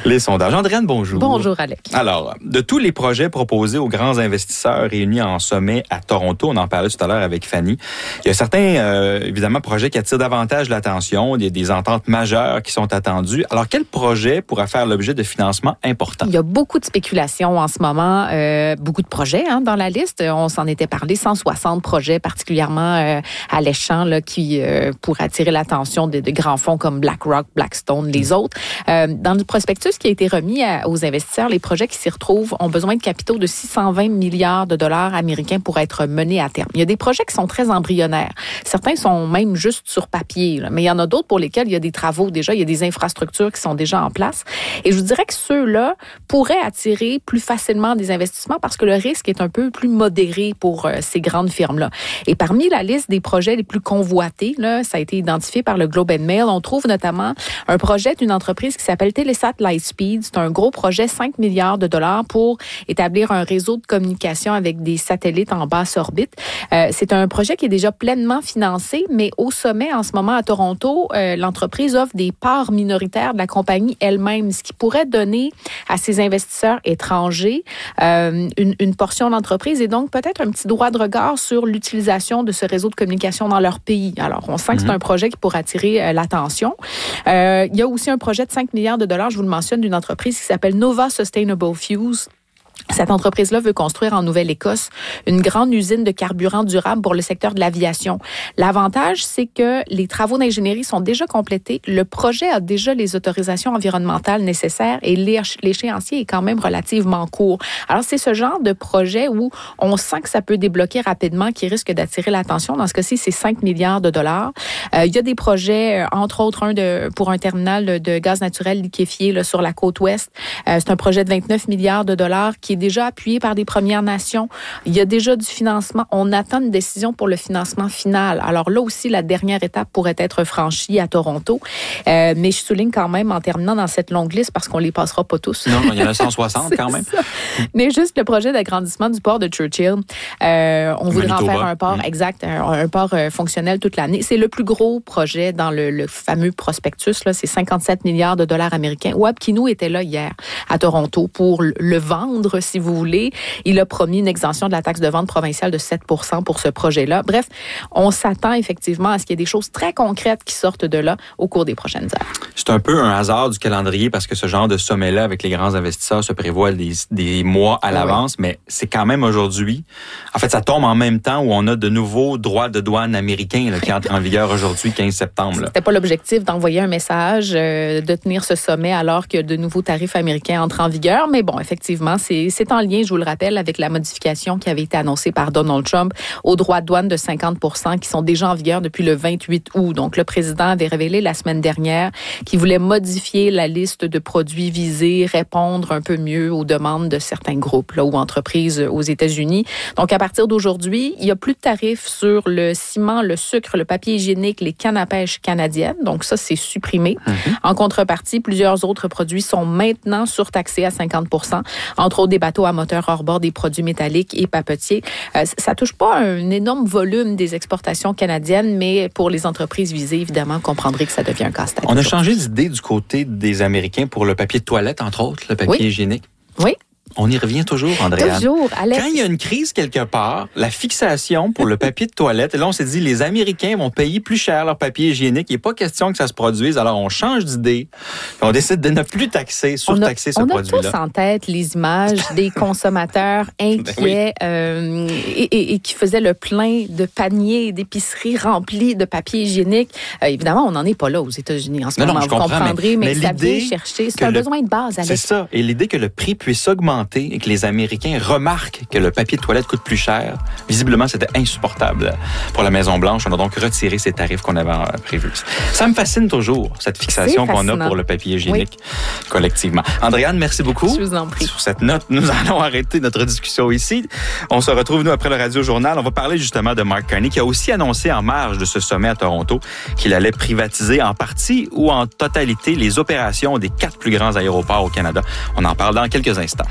Speaker 1: Les sondages. Andréane, bonjour.
Speaker 7: Bonjour, Alec.
Speaker 1: Alors, de tous les projets proposés aux grands investisseurs réunis en sommet à Toronto, on en parlait tout à l'heure avec Fanny, il y a certains, euh, évidemment, projets qui attirent davantage l'attention. Il y a des ententes majeures qui sont attendues. Alors, quel projet pourrait faire l'objet de financement important?
Speaker 7: Il y a beaucoup de spéculations en ce moment, euh, beaucoup de projets hein, dans la liste. On s'en était parlé, cent soixante projets particulièrement euh, alléchants là, qui euh, pourraient attirer l'attention de, de grands fonds comme BlackRock, Blackstone, les autres. Euh, dans le prospectus qui a été remis à, aux investisseurs, les projets qui s'y retrouvent ont besoin de capitaux de six cent vingt milliards de dollars américains pour être menés à terme. Il y a des projets qui sont très embryonnaires. Certains sont même juste sur papier, là, mais il y en a d'autres pour lesquels il y a des travaux déjà, il y a des infrastructures qui sont déjà en place. Et je vous dirais que ceux-là pourraient attirer plus facilement des investissements parce que le risque est un peu plus modéré pour euh, ces grandes firmes-là. Et parmi la liste des projets les plus convoités, là, ça a été identifié par le Globe and Mail, on trouve notamment un projet d'une entreprise qui s'appelle Telesat Lightspeed. C'est un gros projet, cinq milliards de dollars pour établir un réseau de communication avec des satellites en basse orbite. Euh, c'est un projet qui est déjà pleinement financé, mais au sommet en ce moment à Toronto, euh, l'entreprise offre des parts minoritaires de la compagnie elle-même, ce qui pourrait donner à ces investisseurs étrangers euh, une, une portion d'entreprise et donc peut-être un petit droit de regard sur l'utilisation de ce réseau de communication dans leur pays. Alors, on sent que c'est un projet qui pourrait attirer euh, l'attention. Euh, il y a aussi un projet de cinq milliards de dollars, je vous le mentionne, d'une entreprise qui s'appelle Nova Sustainable Fuels. Cette entreprise-là veut construire en Nouvelle-Écosse une grande usine de carburant durable pour le secteur de l'aviation. L'avantage, c'est que les travaux d'ingénierie sont déjà complétés. Le projet a déjà les autorisations environnementales nécessaires et l'échéancier est quand même relativement court. Alors, c'est ce genre de projet où on sent que ça peut débloquer rapidement, qui risque d'attirer l'attention. Dans ce cas-ci, c'est cinq milliards de dollars. Euh, il y a des projets, entre autres, un de, pour un terminal de gaz naturel liquéfié là, sur la côte ouest. Euh, c'est un projet de vingt-neuf milliards de dollars qui est déjà appuyé par des Premières Nations. Il y a déjà du financement. On attend une décision pour le financement final. Alors là aussi, la dernière étape pourrait être franchie à Toronto. Euh, mais je souligne quand même, en terminant dans cette longue liste, parce qu'on les passera pas tous.
Speaker 1: Non, il y en a cent soixante quand même.
Speaker 7: Ça. Mais juste le projet d'agrandissement du port de Churchill. Euh, on voudrait en faire un port, mmh. exact, un, un port euh, fonctionnel toute l'année. C'est le plus gros projet dans le, le fameux prospectus. Là, c'est cinquante-sept milliards de dollars américains. Wab Kinew était là hier à Toronto pour le vendre, si vous voulez. Il a promis une exemption de la taxe de vente provinciale de sept pour cent pour ce projet-là. Bref, on s'attend effectivement à ce qu'il y ait des choses très concrètes qui sortent de là au cours des prochaines heures.
Speaker 1: C'est un peu un hasard du calendrier parce que ce genre de sommet-là avec les grands investisseurs se prévoit des, des mois à l'avance, oui. mais c'est quand même aujourd'hui. En fait, ça tombe en même temps où on a de nouveaux droits de douane américains là, qui entrent en vigueur aujourd'hui, quinze septembre. Là.
Speaker 7: C'était pas l'objectif d'envoyer un message, euh, de tenir ce sommet alors que de nouveaux tarifs américains entrent en vigueur, mais bon, effectivement, c'est, c'est en lien, je vous le rappelle, avec la modification qui avait été annoncée par Donald Trump aux droits de douane de cinquante pour cent qui sont déjà en vigueur depuis le vingt-huit août. Donc, le président avait révélé la semaine dernière qu'il voulait modifier la liste de produits visés, répondre un peu mieux aux demandes de certains groupes là, ou entreprises aux États-Unis. Donc, à partir d'aujourd'hui, il n'y a plus de tarifs sur le ciment, le sucre, le papier hygiénique, les cannes à pêche canadiennes. Donc, ça, c'est supprimé. Mm-hmm. En contrepartie, plusieurs autres produits sont maintenant surtaxés à cinquante pour cent, entre autres des bateaux à moteur hors-bord, des produits métalliques et papetiers. Euh, ça touche pas un énorme volume des exportations canadiennes, mais pour les entreprises visées, évidemment, comprendrez que ça devient un casse-tête.
Speaker 1: On a changé d'idée du côté des Américains pour le papier de toilette, entre autres, le papier
Speaker 7: oui.
Speaker 1: hygiénique.
Speaker 7: Oui.
Speaker 1: On y revient toujours, Andréane.
Speaker 7: Toujours, Alex.
Speaker 1: Quand il y a une crise quelque part, la fixation pour le papier de toilette, et là, on s'est dit, les Américains vont payer plus cher leur papier hygiénique. Il n'est pas question que ça se produise. Alors, on change d'idée. On décide de ne plus taxer, surtaxer ce
Speaker 7: on a,
Speaker 1: produit-là.
Speaker 7: On a tous en tête les images des consommateurs inquiets ben oui. euh, et, et, et qui faisaient le plein de paniers d'épicerie remplis de papier hygiénique. Euh, évidemment, on n'en est pas là aux États-Unis en ce
Speaker 1: non,
Speaker 7: moment.
Speaker 1: Non, je
Speaker 7: vous
Speaker 1: comprends,
Speaker 7: comprendrez, mais,
Speaker 1: mais, mais
Speaker 7: ça vient chercher. C'est un le, besoin de base, Alex.
Speaker 1: C'est ça. Et l'idée que le prix puisse augmenter et que les Américains remarquent que le papier de toilette coûte plus cher, visiblement, c'était insupportable pour la Maison-Blanche. On a donc retiré ces tarifs qu'on avait prévus. Ça me fascine toujours, cette fixation qu'on a pour le papier hygiénique oui. collectivement. Andréane, merci beaucoup.
Speaker 7: Je vous en prie.
Speaker 1: Sur cette note, nous allons arrêter notre discussion ici. On se retrouve, nous, après le Radio-Journal. On va parler justement de Mark Carney, qui a aussi annoncé en marge de ce sommet à Toronto qu'il allait privatiser en partie ou en totalité les opérations des quatre plus grands aéroports au Canada. On en parle dans quelques instants.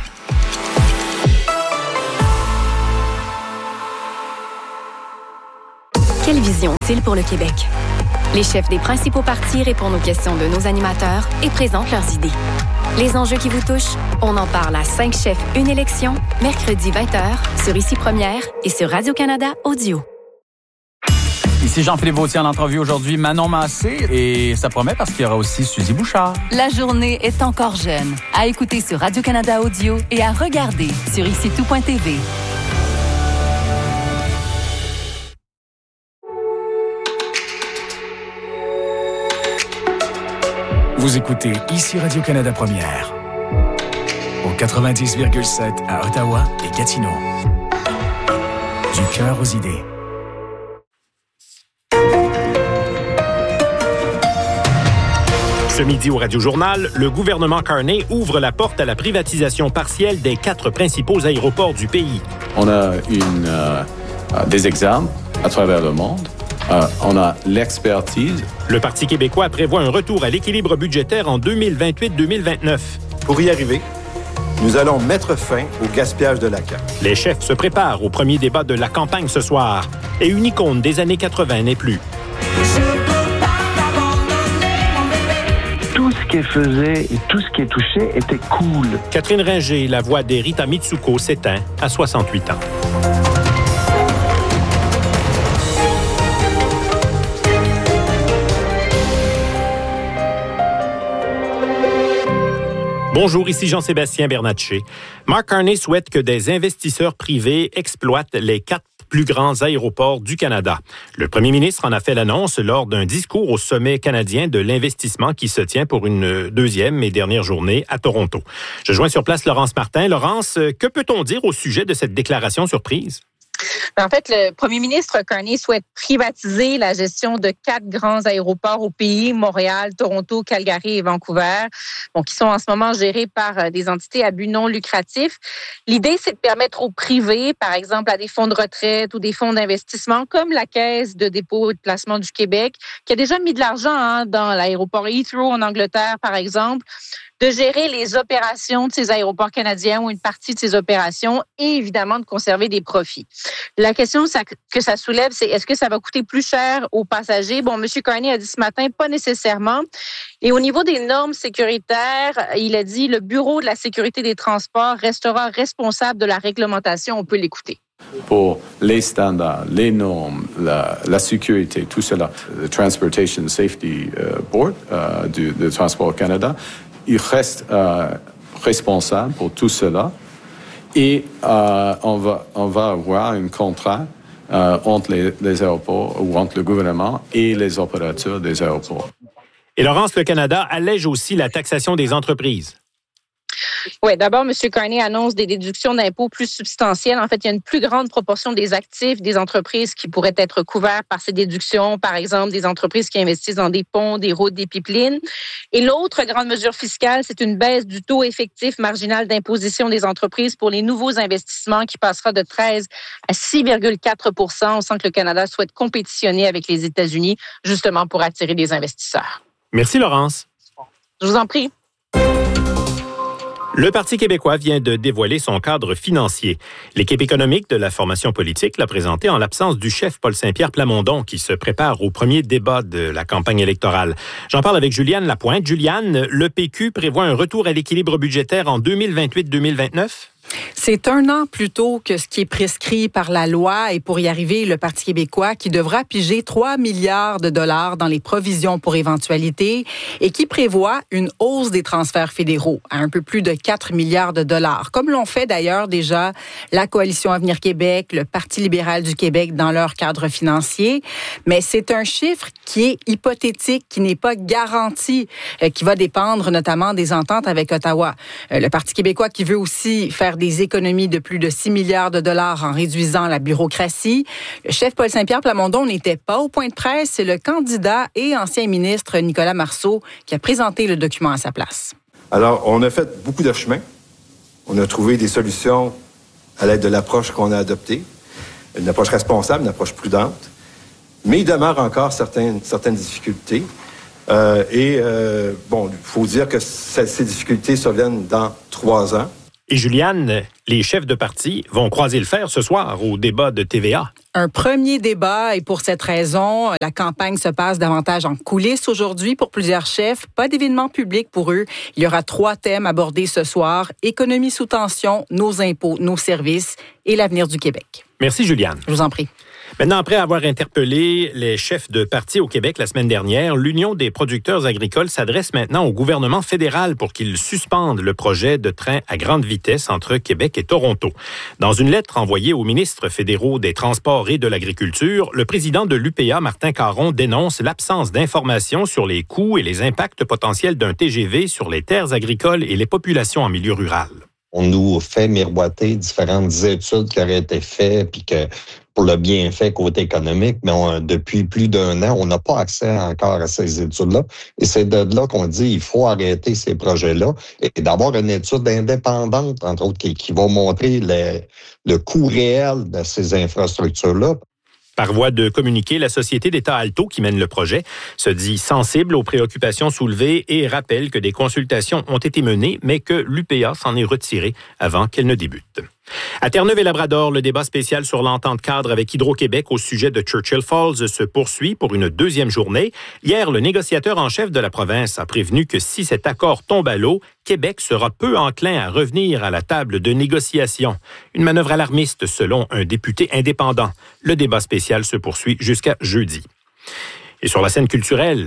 Speaker 8: Quelle vision a-t-il pour le Québec? Les chefs des principaux partis répondent aux questions de nos animateurs et présentent leurs idées. Les enjeux qui vous touchent, on en parle à cinq chefs, une élection, mercredi vingt heures, sur Ici Première et sur Radio-Canada Audio.
Speaker 9: Ici Jean-Philippe Vautier en entrevue aujourd'hui, Manon Massé, et ça promet parce qu'il y aura aussi Suzy Bouchard.
Speaker 10: La journée est encore jeune. À écouter sur Radio-Canada Audio et à regarder sur ici tout point t v.
Speaker 11: Vous écoutez Ici Radio-Canada Première, au quatre-vingt-dix virgule sept à Ottawa et Gatineau. Du cœur aux idées.
Speaker 12: Ce midi au Radio-Journal, le gouvernement Carney ouvre la porte à la privatisation partielle des quatre principaux aéroports du pays.
Speaker 13: On a une, euh, des exemples à travers le monde. Euh, on a l'expertise.
Speaker 12: Le Parti québécois prévoit un retour à l'équilibre budgétaire en deux mille vingt-huit deux mille vingt-neuf.
Speaker 14: Pour y arriver, nous allons mettre fin au gaspillage de la C A Q.
Speaker 12: Les chefs se préparent au premier débat de la campagne ce soir. Et une icône des années quatre-vingt n'est plus.
Speaker 15: Tout ce qu'elle faisait et tout ce qui est touché était cool.
Speaker 12: Catherine Ringer, la voix des Rita Mitsuko, s'éteint à soixante-huit ans. Bonjour, ici Jean-Sébastien Bernatchez. Mark Carney souhaite que des investisseurs privés exploitent les quatre plus grands aéroports du Canada. Le premier ministre en a fait l'annonce lors d'un discours au sommet canadien de l'investissement qui se tient pour une deuxième et dernière journée à Toronto. Je joins sur place Laurence Martin. Laurence, que peut-on dire au sujet de cette déclaration surprise?
Speaker 16: En fait, le premier ministre Carney souhaite privatiser la gestion de quatre grands aéroports au pays, Montréal, Toronto, Calgary et Vancouver, bon, qui sont en ce moment gérés par des entités à but non lucratif. L'idée, c'est de permettre aux privés, par exemple à des fonds de retraite ou des fonds d'investissement, comme la Caisse de dépôt et de placement du Québec, qui a déjà mis de l'argent hein, dans l'aéroport Heathrow en Angleterre, par exemple, de gérer les opérations de ces aéroports canadiens ou une partie de ces opérations et évidemment de conserver des profits. La question que ça soulève, c'est est-ce que ça va coûter plus cher aux passagers? Bon, M. Carney a dit ce matin, pas nécessairement. Et au niveau des normes sécuritaires, il a dit le Bureau de la sécurité des transports restera responsable de la réglementation. On peut l'écouter.
Speaker 13: Pour les standards, les normes, la, la sécurité, tout cela, le Transportation Safety Board euh, du, du Transport Canada, il reste euh, responsable pour tout cela et euh, on, va, on va avoir un contrat euh, entre les, les aéroports ou entre le gouvernement et les opérateurs des aéroports.
Speaker 12: Et Laurence, le Canada allège aussi la taxation des entreprises.
Speaker 16: Oui, d'abord, M. Carney annonce des déductions d'impôts plus substantielles. En fait, il y a une plus grande proportion des actifs des entreprises qui pourraient être couverts par ces déductions. Par exemple, des entreprises qui investissent dans des ponts, des routes, des pipelines. Et l'autre grande mesure fiscale, c'est une baisse du taux effectif marginal d'imposition des entreprises pour les nouveaux investissements qui passera de treize à six virgule quatre pour cent. On sent que le Canada souhaite compétitionner avec les États-Unis, justement pour attirer des investisseurs.
Speaker 12: Merci, Laurence.
Speaker 16: Je vous en prie.
Speaker 12: Le Parti québécois vient de dévoiler son cadre financier. L'équipe économique de la formation politique l'a présenté en l'absence du chef Paul Saint-Pierre Plamondon qui se prépare au premier débat de la campagne électorale. J'en parle avec Juliane Lapointe. Juliane, le P Q prévoit un retour à l'équilibre budgétaire en deux mille vingt-huit deux mille vingt-neuf?
Speaker 17: C'est un an plus tôt que ce qui est prescrit par la loi et pour y arriver, le Parti québécois qui devra piger trois milliards de dollars dans les provisions pour éventualité et qui prévoit une hausse des transferts fédéraux à un peu plus de quatre milliards de dollars, comme l'ont fait d'ailleurs déjà la Coalition Avenir Québec, le Parti libéral du Québec dans leur cadre financier. Mais c'est un chiffre qui est hypothétique, qui n'est pas garanti, euh, qui va dépendre notamment des ententes avec Ottawa. Euh, le Parti québécois qui veut aussi faire des économies de plus de six milliards de dollars en réduisant la bureaucratie. Le chef Paul Saint-Pierre Plamondon n'était pas au point de presse. C'est le candidat et ancien ministre Nicolas Marceau qui a présenté le document à sa place.
Speaker 14: Alors, on a fait beaucoup de chemin. On a trouvé des solutions à l'aide de l'approche qu'on a adoptée. Une approche responsable, une approche prudente. Mais il demeure encore certaines, certaines difficultés. Euh, et, euh, bon, il faut dire que ces difficultés surviennent dans trois ans.
Speaker 12: Et Juliane, les chefs de parti vont croiser le fer ce soir au débat de T V A.
Speaker 17: Un premier débat et pour cette raison, la campagne se passe davantage en coulisses aujourd'hui pour plusieurs chefs. Pas d'événement public pour eux. Il y aura trois thèmes abordés ce soir. Économie sous tension, nos impôts, nos services et l'avenir du Québec.
Speaker 12: Merci Juliane.
Speaker 17: Je vous en prie.
Speaker 12: Maintenant, après avoir interpellé les chefs de parti au Québec la semaine dernière, l'Union des producteurs agricoles s'adresse maintenant au gouvernement fédéral pour qu'il suspende le projet de train à grande vitesse entre Québec et Toronto. Dans une lettre envoyée aux ministres fédéraux des Transports et de l'Agriculture, le président de l'U P A, Martin Caron, dénonce l'absence d'informations sur les coûts et les impacts potentiels d'un T G V sur les terres agricoles et les populations en milieu rural.
Speaker 18: On nous fait miroiter différentes études qui auraient été faites, puis que pour le bienfait côté économique, mais on, depuis plus d'un an, on n'a pas accès encore à ces études-là. Et c'est de là qu'on dit qu'il faut arrêter ces projets-là et d'avoir une étude indépendante, entre autres, qui, qui va montrer le, le coût réel de ces infrastructures-là.
Speaker 12: Par voie de communiqué, la société d'État Alto, qui mène le projet, se dit sensible aux préoccupations soulevées et rappelle que des consultations ont été menées, mais que l'U P A s'en est retirée avant qu'elle ne débute. À Terre-Neuve et Labrador, le débat spécial sur l'entente cadre avec Hydro-Québec au sujet de Churchill Falls se poursuit pour une deuxième journée. Hier, le négociateur en chef de la province a prévenu que si cet accord tombe à l'eau, Québec sera peu enclin à revenir à la table de négociation. Une manœuvre alarmiste selon un député indépendant. Le débat spécial se poursuit jusqu'à jeudi. Et sur la scène culturelle...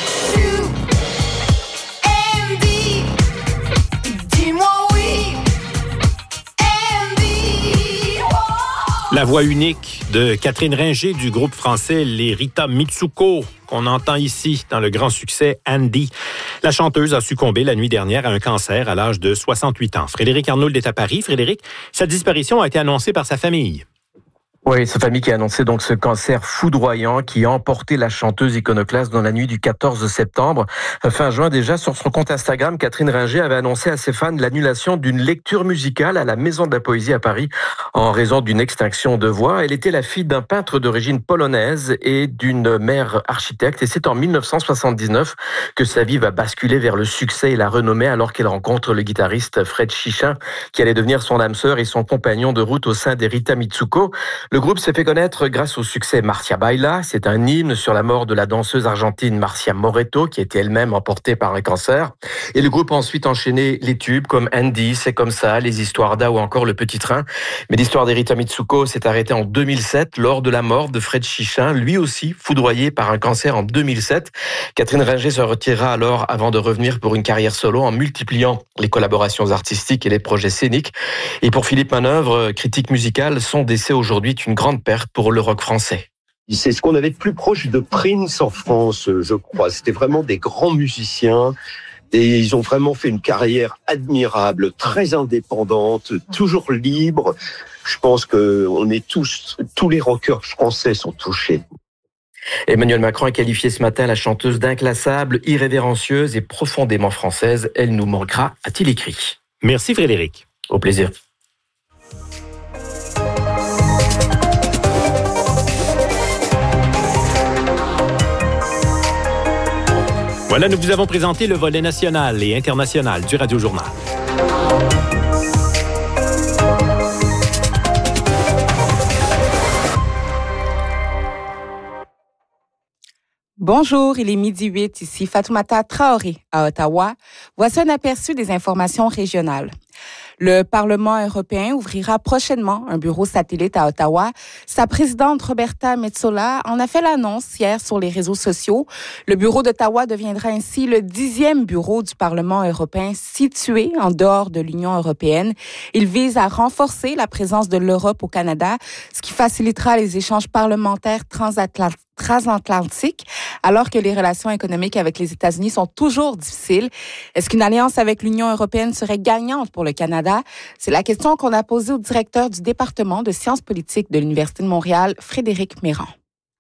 Speaker 12: La voix unique de Catherine Ringer du groupe français Les Rita Mitsuko, qu'on entend ici dans le grand succès Andy. La chanteuse a succombé la nuit dernière à un cancer à l'âge de soixante-huit ans. Frédéric Arnould est à Paris. Frédéric, sa disparition a été annoncée par sa famille.
Speaker 19: Oui, sa famille qui a annoncé donc ce cancer foudroyant qui a emporté la chanteuse iconoclaste dans la nuit du quatorze septembre. Fin juin déjà, sur son compte Instagram, Catherine Ringer avait annoncé à ses fans l'annulation d'une lecture musicale à la Maison de la Poésie à Paris en raison d'une extinction de voix. Elle était la fille d'un peintre d'origine polonaise et d'une mère architecte. Et c'est en dix-neuf cent soixante-dix-neuf que sa vie va basculer vers le succès et la renommée alors qu'elle rencontre le guitariste Fred Chichin qui allait devenir son âme sœur et son compagnon de route au sein des Rita Mitsuko. Le groupe s'est fait connaître grâce au succès Marcia Baila. C'est un hymne sur la mort de la danseuse argentine Marcia Moreto, qui était elle-même emportée par un cancer. Et le groupe a ensuite enchaîné les tubes comme Andy, C'est comme ça, Les histoires d'A ou encore Le Petit Train. Mais l'histoire d'Erita Mitsuko s'est arrêtée en deux mille sept, lors de la mort de Fred Chichin, lui aussi foudroyé par un cancer en deux mille sept. Catherine Ringer se retirera alors avant de revenir pour une carrière solo en multipliant les collaborations artistiques et les projets scéniques. Et pour Philippe Manœuvre, critique musicale, son décès aujourd'hui est une grande perte pour le rock français.
Speaker 20: C'est ce qu'on avait de plus proche de Prince en France, je crois. C'était vraiment des grands musiciens et ils ont vraiment fait une carrière admirable, très indépendante, toujours libre. Je pense que on est tous, tous les rockers français sont touchés.
Speaker 19: Emmanuel Macron a qualifié ce matin la chanteuse d'inclassable, irrévérencieuse et profondément française. Elle nous manquera, a-t-il écrit.
Speaker 12: Merci Frédéric.
Speaker 19: Au plaisir.
Speaker 12: Voilà, nous vous avons présenté le volet national et international du Radio Journal.
Speaker 21: Bonjour, il est midi huit, ici Fatoumata Traoré à Ottawa. Voici un aperçu des informations régionales. Le Parlement européen ouvrira prochainement un bureau satellite à Ottawa. Sa présidente Roberta Metsola en a fait l'annonce hier sur les réseaux sociaux. Le bureau d'Ottawa deviendra ainsi le dixième bureau du Parlement européen situé en dehors de l'Union européenne. Il vise à renforcer la présence de l'Europe au Canada, ce qui facilitera les échanges parlementaires transatlantiques. transatlantique, alors que les relations économiques avec les États-Unis sont toujours difficiles. Est-ce qu'une alliance avec l'Union européenne serait gagnante pour le Canada? C'est la question qu'on a posée au directeur du département de sciences politiques de l'Université de Montréal, Frédéric Méran.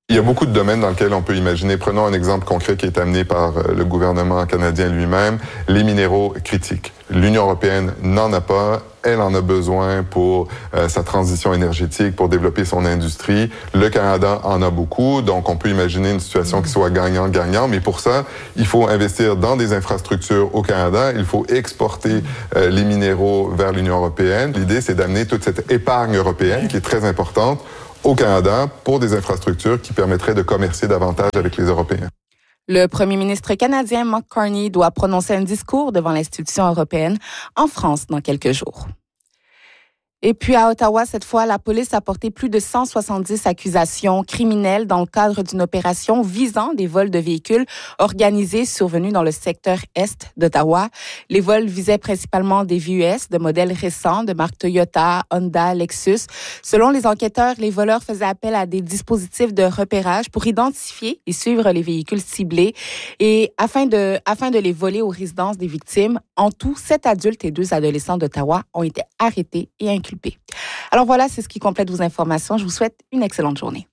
Speaker 2: Il y a beaucoup de domaines dans lesquels on peut imaginer. Prenons un exemple concret qui est amené par le gouvernement canadien lui-même, les minéraux critiques. L'Union européenne n'en a pas. Elle en a besoin pour euh, sa transition énergétique, pour développer son industrie. Le Canada en a beaucoup, donc on peut imaginer une situation qui soit gagnant-gagnant. Mais pour ça, il faut investir dans des infrastructures au Canada. Il faut exporter euh, les minéraux vers l'Union européenne. L'idée, c'est d'amener toute cette épargne européenne qui est très importante au Canada pour des infrastructures qui permettraient de commercer davantage avec les Européens.
Speaker 21: Le premier ministre canadien Mark Carney doit prononcer un discours devant l'institution européenne en France dans quelques jours. Et puis à Ottawa, cette fois, la police a porté plus de cent soixante-dix accusations criminelles dans le cadre d'une opération visant des vols de véhicules organisés survenus dans le secteur est d'Ottawa. Les vols visaient principalement des V U S de modèles récents de marque Toyota, Honda, Lexus. Selon les enquêteurs, les voleurs faisaient appel à des dispositifs de repérage pour identifier et suivre les véhicules ciblés et afin de, afin de les voler aux résidences des victimes. En tout, sept adultes et deux adolescents d'Ottawa ont été arrêtés et inculpés. Alors voilà, c'est ce qui complète vos informations. Je vous souhaite une excellente journée.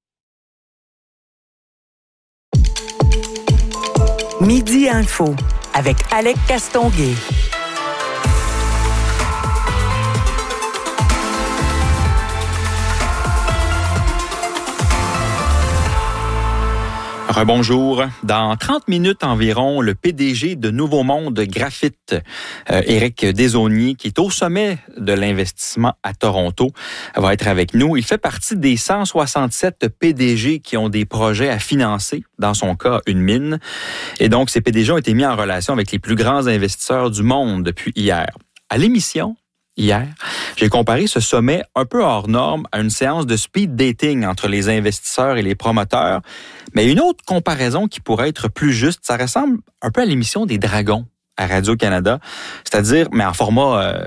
Speaker 6: Midi Info avec Alec Castonguay.
Speaker 1: Rebonjour. Dans trente minutes environ, le P D G de Nouveau Monde Graphite, euh, Éric Desaulniers, qui est au sommet de l'investissement à Toronto, va être avec nous. Il fait partie des cent soixante-sept P D G qui ont des projets à financer, dans son cas, une mine. Et donc, ces P D G ont été mis en relation avec les plus grands investisseurs du monde depuis hier. À l'émission, hier, j'ai comparé ce sommet un peu hors norme à une séance de speed dating entre les investisseurs et les promoteurs. Mais une autre comparaison qui pourrait être plus juste, ça ressemble un peu à l'émission des Dragons à Radio-Canada, c'est-à-dire, mais en format euh,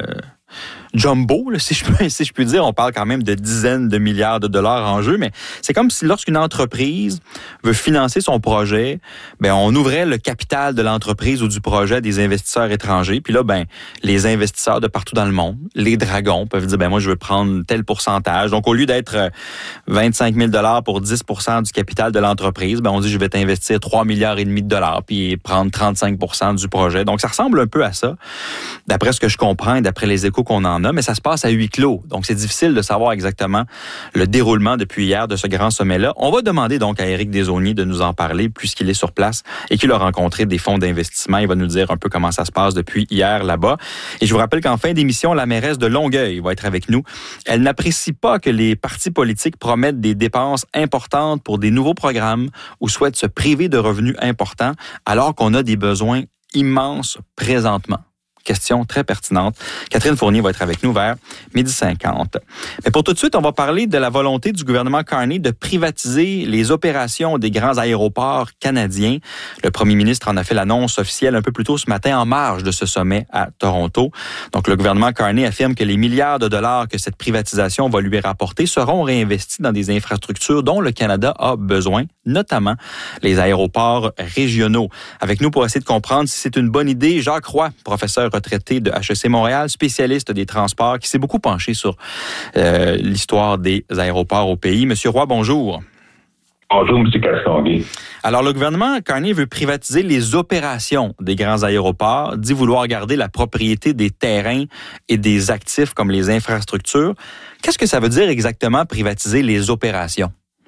Speaker 1: jumbo, là, si je peux, si je puis dire. On parle quand même de dizaines de milliards de dollars en jeu, mais c'est comme si lorsqu'une entreprise veut financer son projet, ben on ouvrait le capital de l'entreprise ou du projet à des investisseurs étrangers. Puis là, ben les investisseurs de partout dans le monde, les dragons, peuvent dire, ben moi, je veux prendre tel pourcentage. Donc, au lieu d'être vingt-cinq mille dollars pour dix pour cent du capital de l'entreprise, ben on dit, je vais t'investir trois milliards et demi de dollars puis prendre trente-cinq pour cent du projet. Donc, ça ressemble un peu à ça, d'après ce que je comprends et d'après les échos qu'on en a, mais ça se passe à huis clos. Donc, c'est difficile de savoir exactement le déroulement depuis hier de ce grand sommet-là. On va demander donc à Éric Desaulniers de nous en parler puisqu'il est sur place et qu'il a rencontré des fonds d'investissement. Il va nous dire un peu comment ça se passe depuis hier là-bas. Et je vous rappelle qu'en fin d'émission, la mairesse de Longueuil va être avec nous. Elle n'apprécie pas que les partis politiques promettent des dépenses importantes pour des nouveaux programmes ou souhaitent se priver de revenus importants alors qu'on a des besoins immenses présentement. Question très pertinente. Catherine Fournier va être avec nous vers midi cinquante. Mais pour tout de suite, on va parler de la volonté du gouvernement Carney de privatiser les opérations des grands aéroports canadiens. Le premier ministre en a fait l'annonce officielle un peu plus tôt ce matin en marge de ce sommet à Toronto. Donc, le gouvernement Carney affirme que les milliards de dollars que cette privatisation va lui rapporter seront réinvestis dans des infrastructures dont le Canada a besoin, notamment les aéroports régionaux. Avec nous pour essayer de comprendre si c'est une bonne idée, Jacques Roy, professeur retraité de H E C Montréal, spécialiste des transports, qui s'est beaucoup penché sur euh, l'histoire des aéroports au pays. Monsieur Roy, bonjour.
Speaker 22: Bonjour, M. Castonguay.
Speaker 1: Alors, le gouvernement Carney veut privatiser les opérations des grands aéroports, dit vouloir garder la propriété des terrains et des actifs comme les infrastructures. Qu'est-ce que ça veut dire exactement, privatiser les opérations?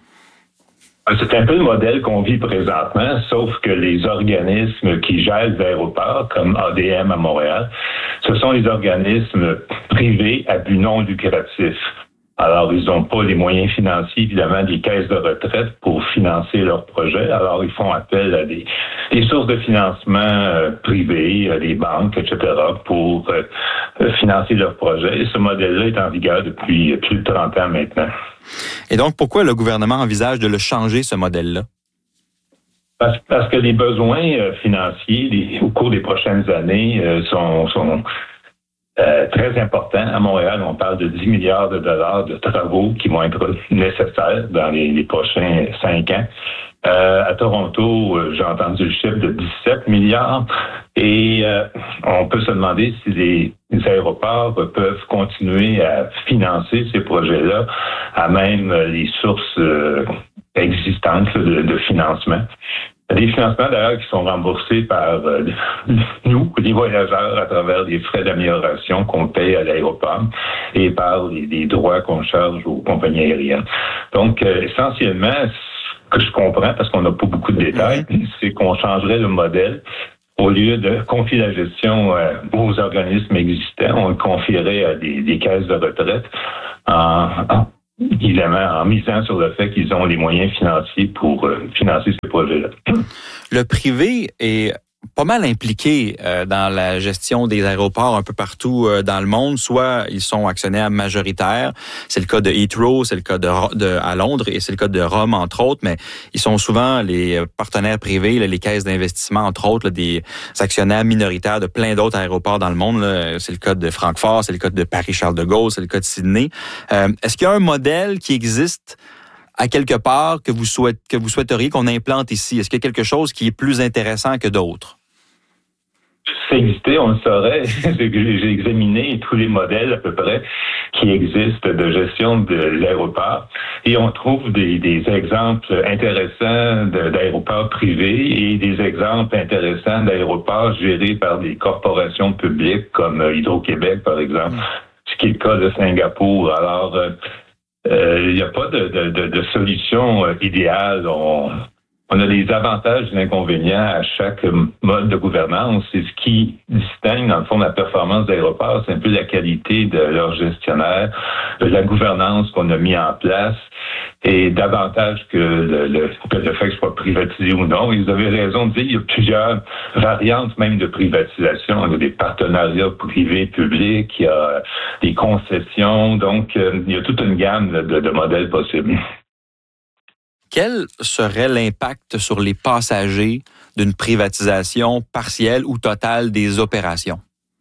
Speaker 22: C'est un peu le modèle qu'on vit présentement, sauf que les organismes qui gèrent les aéroports, comme A D M à Montréal, ce sont les organismes privés à but non lucratif. Alors, ils n'ont pas les moyens financiers, évidemment, des caisses de retraite pour financer leurs projets. Alors, ils font appel à des, des sources de financement euh, privées, euh, les banques, et cetera, pour euh, financer leurs projets. Et ce modèle-là est en vigueur depuis plus de trente ans maintenant.
Speaker 1: Et donc, pourquoi le gouvernement envisage de le changer, ce modèle-là?
Speaker 22: Parce, parce que les besoins euh, financiers les, au cours des prochaines années euh, sont... sont Euh, très important. À Montréal, on parle de dix milliards de dollars de travaux qui vont être nécessaires dans les, les prochains cinq ans. Euh, à Toronto, euh, j'ai entendu le chiffre de dix-sept milliards et euh, on peut se demander si les, les aéroports peuvent continuer à financer ces projets-là à même les sources euh, existantes là, de, de financement. Des financements d'ailleurs qui sont remboursés par euh, nous, les voyageurs, à travers les frais d'amélioration qu'on paye à l'aéroport et par les, les droits qu'on charge aux compagnies aériennes. Donc, euh, essentiellement, ce que je comprends, parce qu'on n'a pas beaucoup de détails, c'est qu'on changerait le modèle. Au lieu de confier la gestion euh, aux organismes existants, on le confierait à des, des caisses de retraite en, en évidemment, en misant sur le fait qu'ils ont les moyens financiers pour euh, financer ces projets-là.
Speaker 1: Le privé est pas mal impliqués euh, dans la gestion des aéroports un peu partout euh, dans le monde. Soit ils sont actionnaires majoritaires, c'est le cas de Heathrow, c'est le cas de, de à Londres et c'est le cas de Rome entre autres, mais ils sont souvent les partenaires privés, là, les caisses d'investissement entre autres, là, des actionnaires minoritaires de plein d'autres aéroports dans le monde. Là. C'est le cas de Francfort, c'est le cas de Paris-Charles de Gaulle, c'est le cas de Sydney. Euh, est-ce qu'il y a un modèle qui existe à quelque part que vous souhaitez, que vous souhaiteriez qu'on implante ici? Est-ce qu'il y a quelque chose qui est plus intéressant que d'autres?
Speaker 22: Si ça existait, on le saurait. J'ai examiné tous les modèles à peu près qui existent de gestion de l'aéroport et on trouve des, des exemples intéressants de, d'aéroports privés et des exemples intéressants d'aéroports gérés par des corporations publiques comme Hydro-Québec, par exemple, ce qui est le cas de Singapour. Alors, il euh, n'y a pas de, de, de, de solution idéale. On, on a des avantages et des inconvénients à chaque mode de gouvernance. Et ce qui distingue, dans le fond, la performance d'aéroports, c'est un peu la qualité de leurs gestionnaires, de la gouvernance qu'on a mis en place, et davantage que le, le, que le fait que ce soit privatisé ou non. Et vous avez raison de dire, il y a plusieurs variantes même de privatisation. Il y a des partenariats privés-publics, il y a des concessions. Donc, euh, il y a toute une gamme de, de modèles possibles.
Speaker 1: Quel serait l'impact sur les passagers d'une privatisation partielle ou totale des opérations?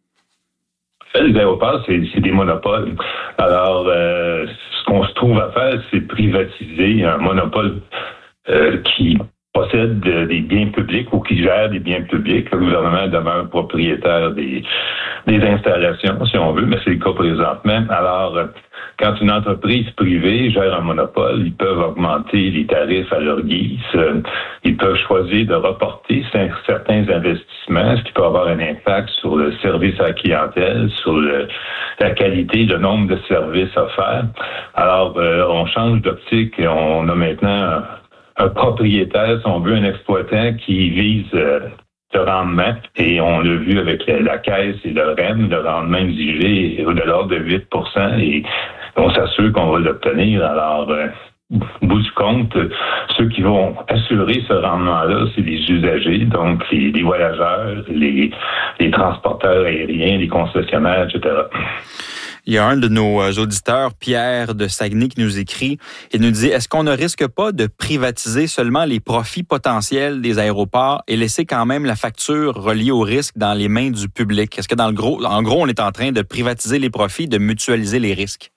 Speaker 22: Les aéroports, c'est, c'est des monopoles. Alors, euh, ce qu'on se trouve à faire, c'est privatiser un monopole euh, qui possède des biens publics ou qui gère des biens publics. Le gouvernement demeure propriétaire des, des installations, si on veut, mais c'est le cas présentement. Alors, quand une entreprise privée gère un monopole, ils peuvent augmenter les tarifs à leur guise. Ils peuvent choisir de reporter certains investissements, ce qui peut avoir un impact sur le service à la clientèle, sur le, la qualité, le nombre de services offerts. Alors, euh, on change d'optique et on a maintenant un propriétaire, si on veut, un exploitant qui vise euh, le rendement. Et on l'a vu avec la, la caisse et le R E M, le rendement exigé est de l'ordre de huit pour cent et on s'assure qu'on va l'obtenir. Alors, euh, au bout du compte, ceux qui vont assurer ce rendement-là, c'est les usagers, donc les, les voyageurs, les, les transporteurs aériens, les concessionnaires, et cetera.
Speaker 1: Il y a un de nos auditeurs, Pierre de Saguenay, qui nous écrit et nous dit, est-ce qu'on ne risque pas de privatiser seulement les profits potentiels des aéroports et laisser quand même la facture reliée au risque dans les mains du public? Est-ce que dans le gros, en gros, on est en train de privatiser les profits, de mutualiser les risques?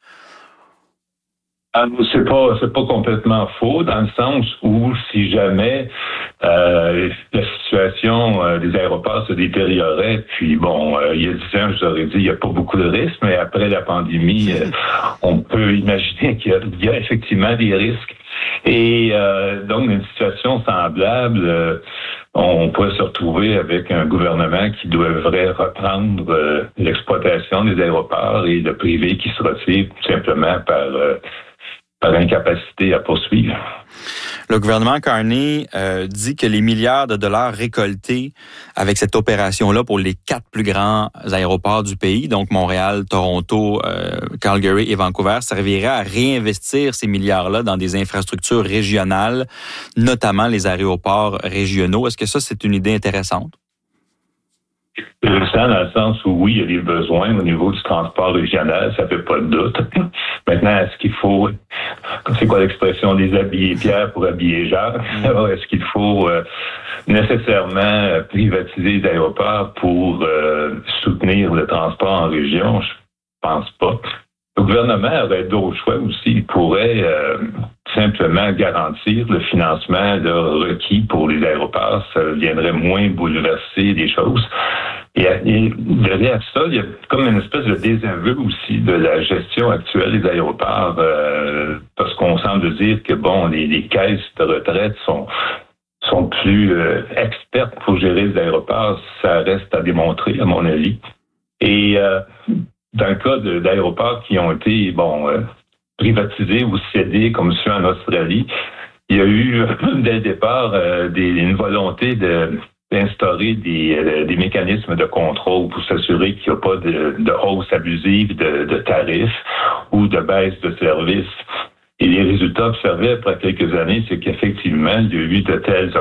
Speaker 22: C'est pas, c'est pas complètement faux, dans le sens où si jamais euh, la situation euh, des aéroports se détériorait, puis bon, euh, il y a dix ans, je vous aurais dit, il n'y a pas beaucoup de risques, mais après la pandémie, euh, on peut imaginer qu'il y a, il y a effectivement des risques. Et euh, donc, dans une situation semblable, euh, on pourrait se retrouver avec un gouvernement qui devrait reprendre euh, l'exploitation des aéroports et le privé qui se retire tout simplement par... Euh, par incapacité à poursuivre.
Speaker 1: Le gouvernement Carney euh, dit que les milliards de dollars récoltés avec cette opération-là pour les quatre plus grands aéroports du pays, donc Montréal, Toronto, euh, Calgary et Vancouver, serviraient à réinvestir ces milliards-là dans des infrastructures régionales, notamment les aéroports régionaux. Est-ce que ça, c'est une idée intéressante?
Speaker 22: Intéressant dans le sens où, oui, il y a des besoins au niveau du transport régional, ça fait pas de doute. Maintenant, est-ce qu'il faut, c'est quoi l'expression, des habiller Pierre pour habiller Jacques? Alors, est-ce qu'il faut euh, nécessairement privatiser les aéroports pour euh, soutenir le transport en région? Je pense pas. Le gouvernement aurait d'autres choix aussi. Il pourrait euh, simplement garantir le financement là, requis pour les aéroports. Ça viendrait moins bouleverser les choses. Et, et derrière ça, il y a comme une espèce de désaveu aussi de la gestion actuelle des aéroports, euh, parce qu'on semble dire que bon, les, les caisses de retraite sont sont plus euh, expertes pour gérer les aéroports. Ça reste à démontrer, à mon avis. Et euh, dans le cas de, d'aéroports qui ont été bon euh, privatisés ou cédés, comme ceux en Australie, il y a eu dès le départ euh, des, une volonté de d'instaurer des, euh, des mécanismes de contrôle pour s'assurer qu'il n'y a pas de, de hausse abusive de, de tarifs ou de baisse de services. Et les résultats observés après quelques années, c'est qu'effectivement, il y a eu de telles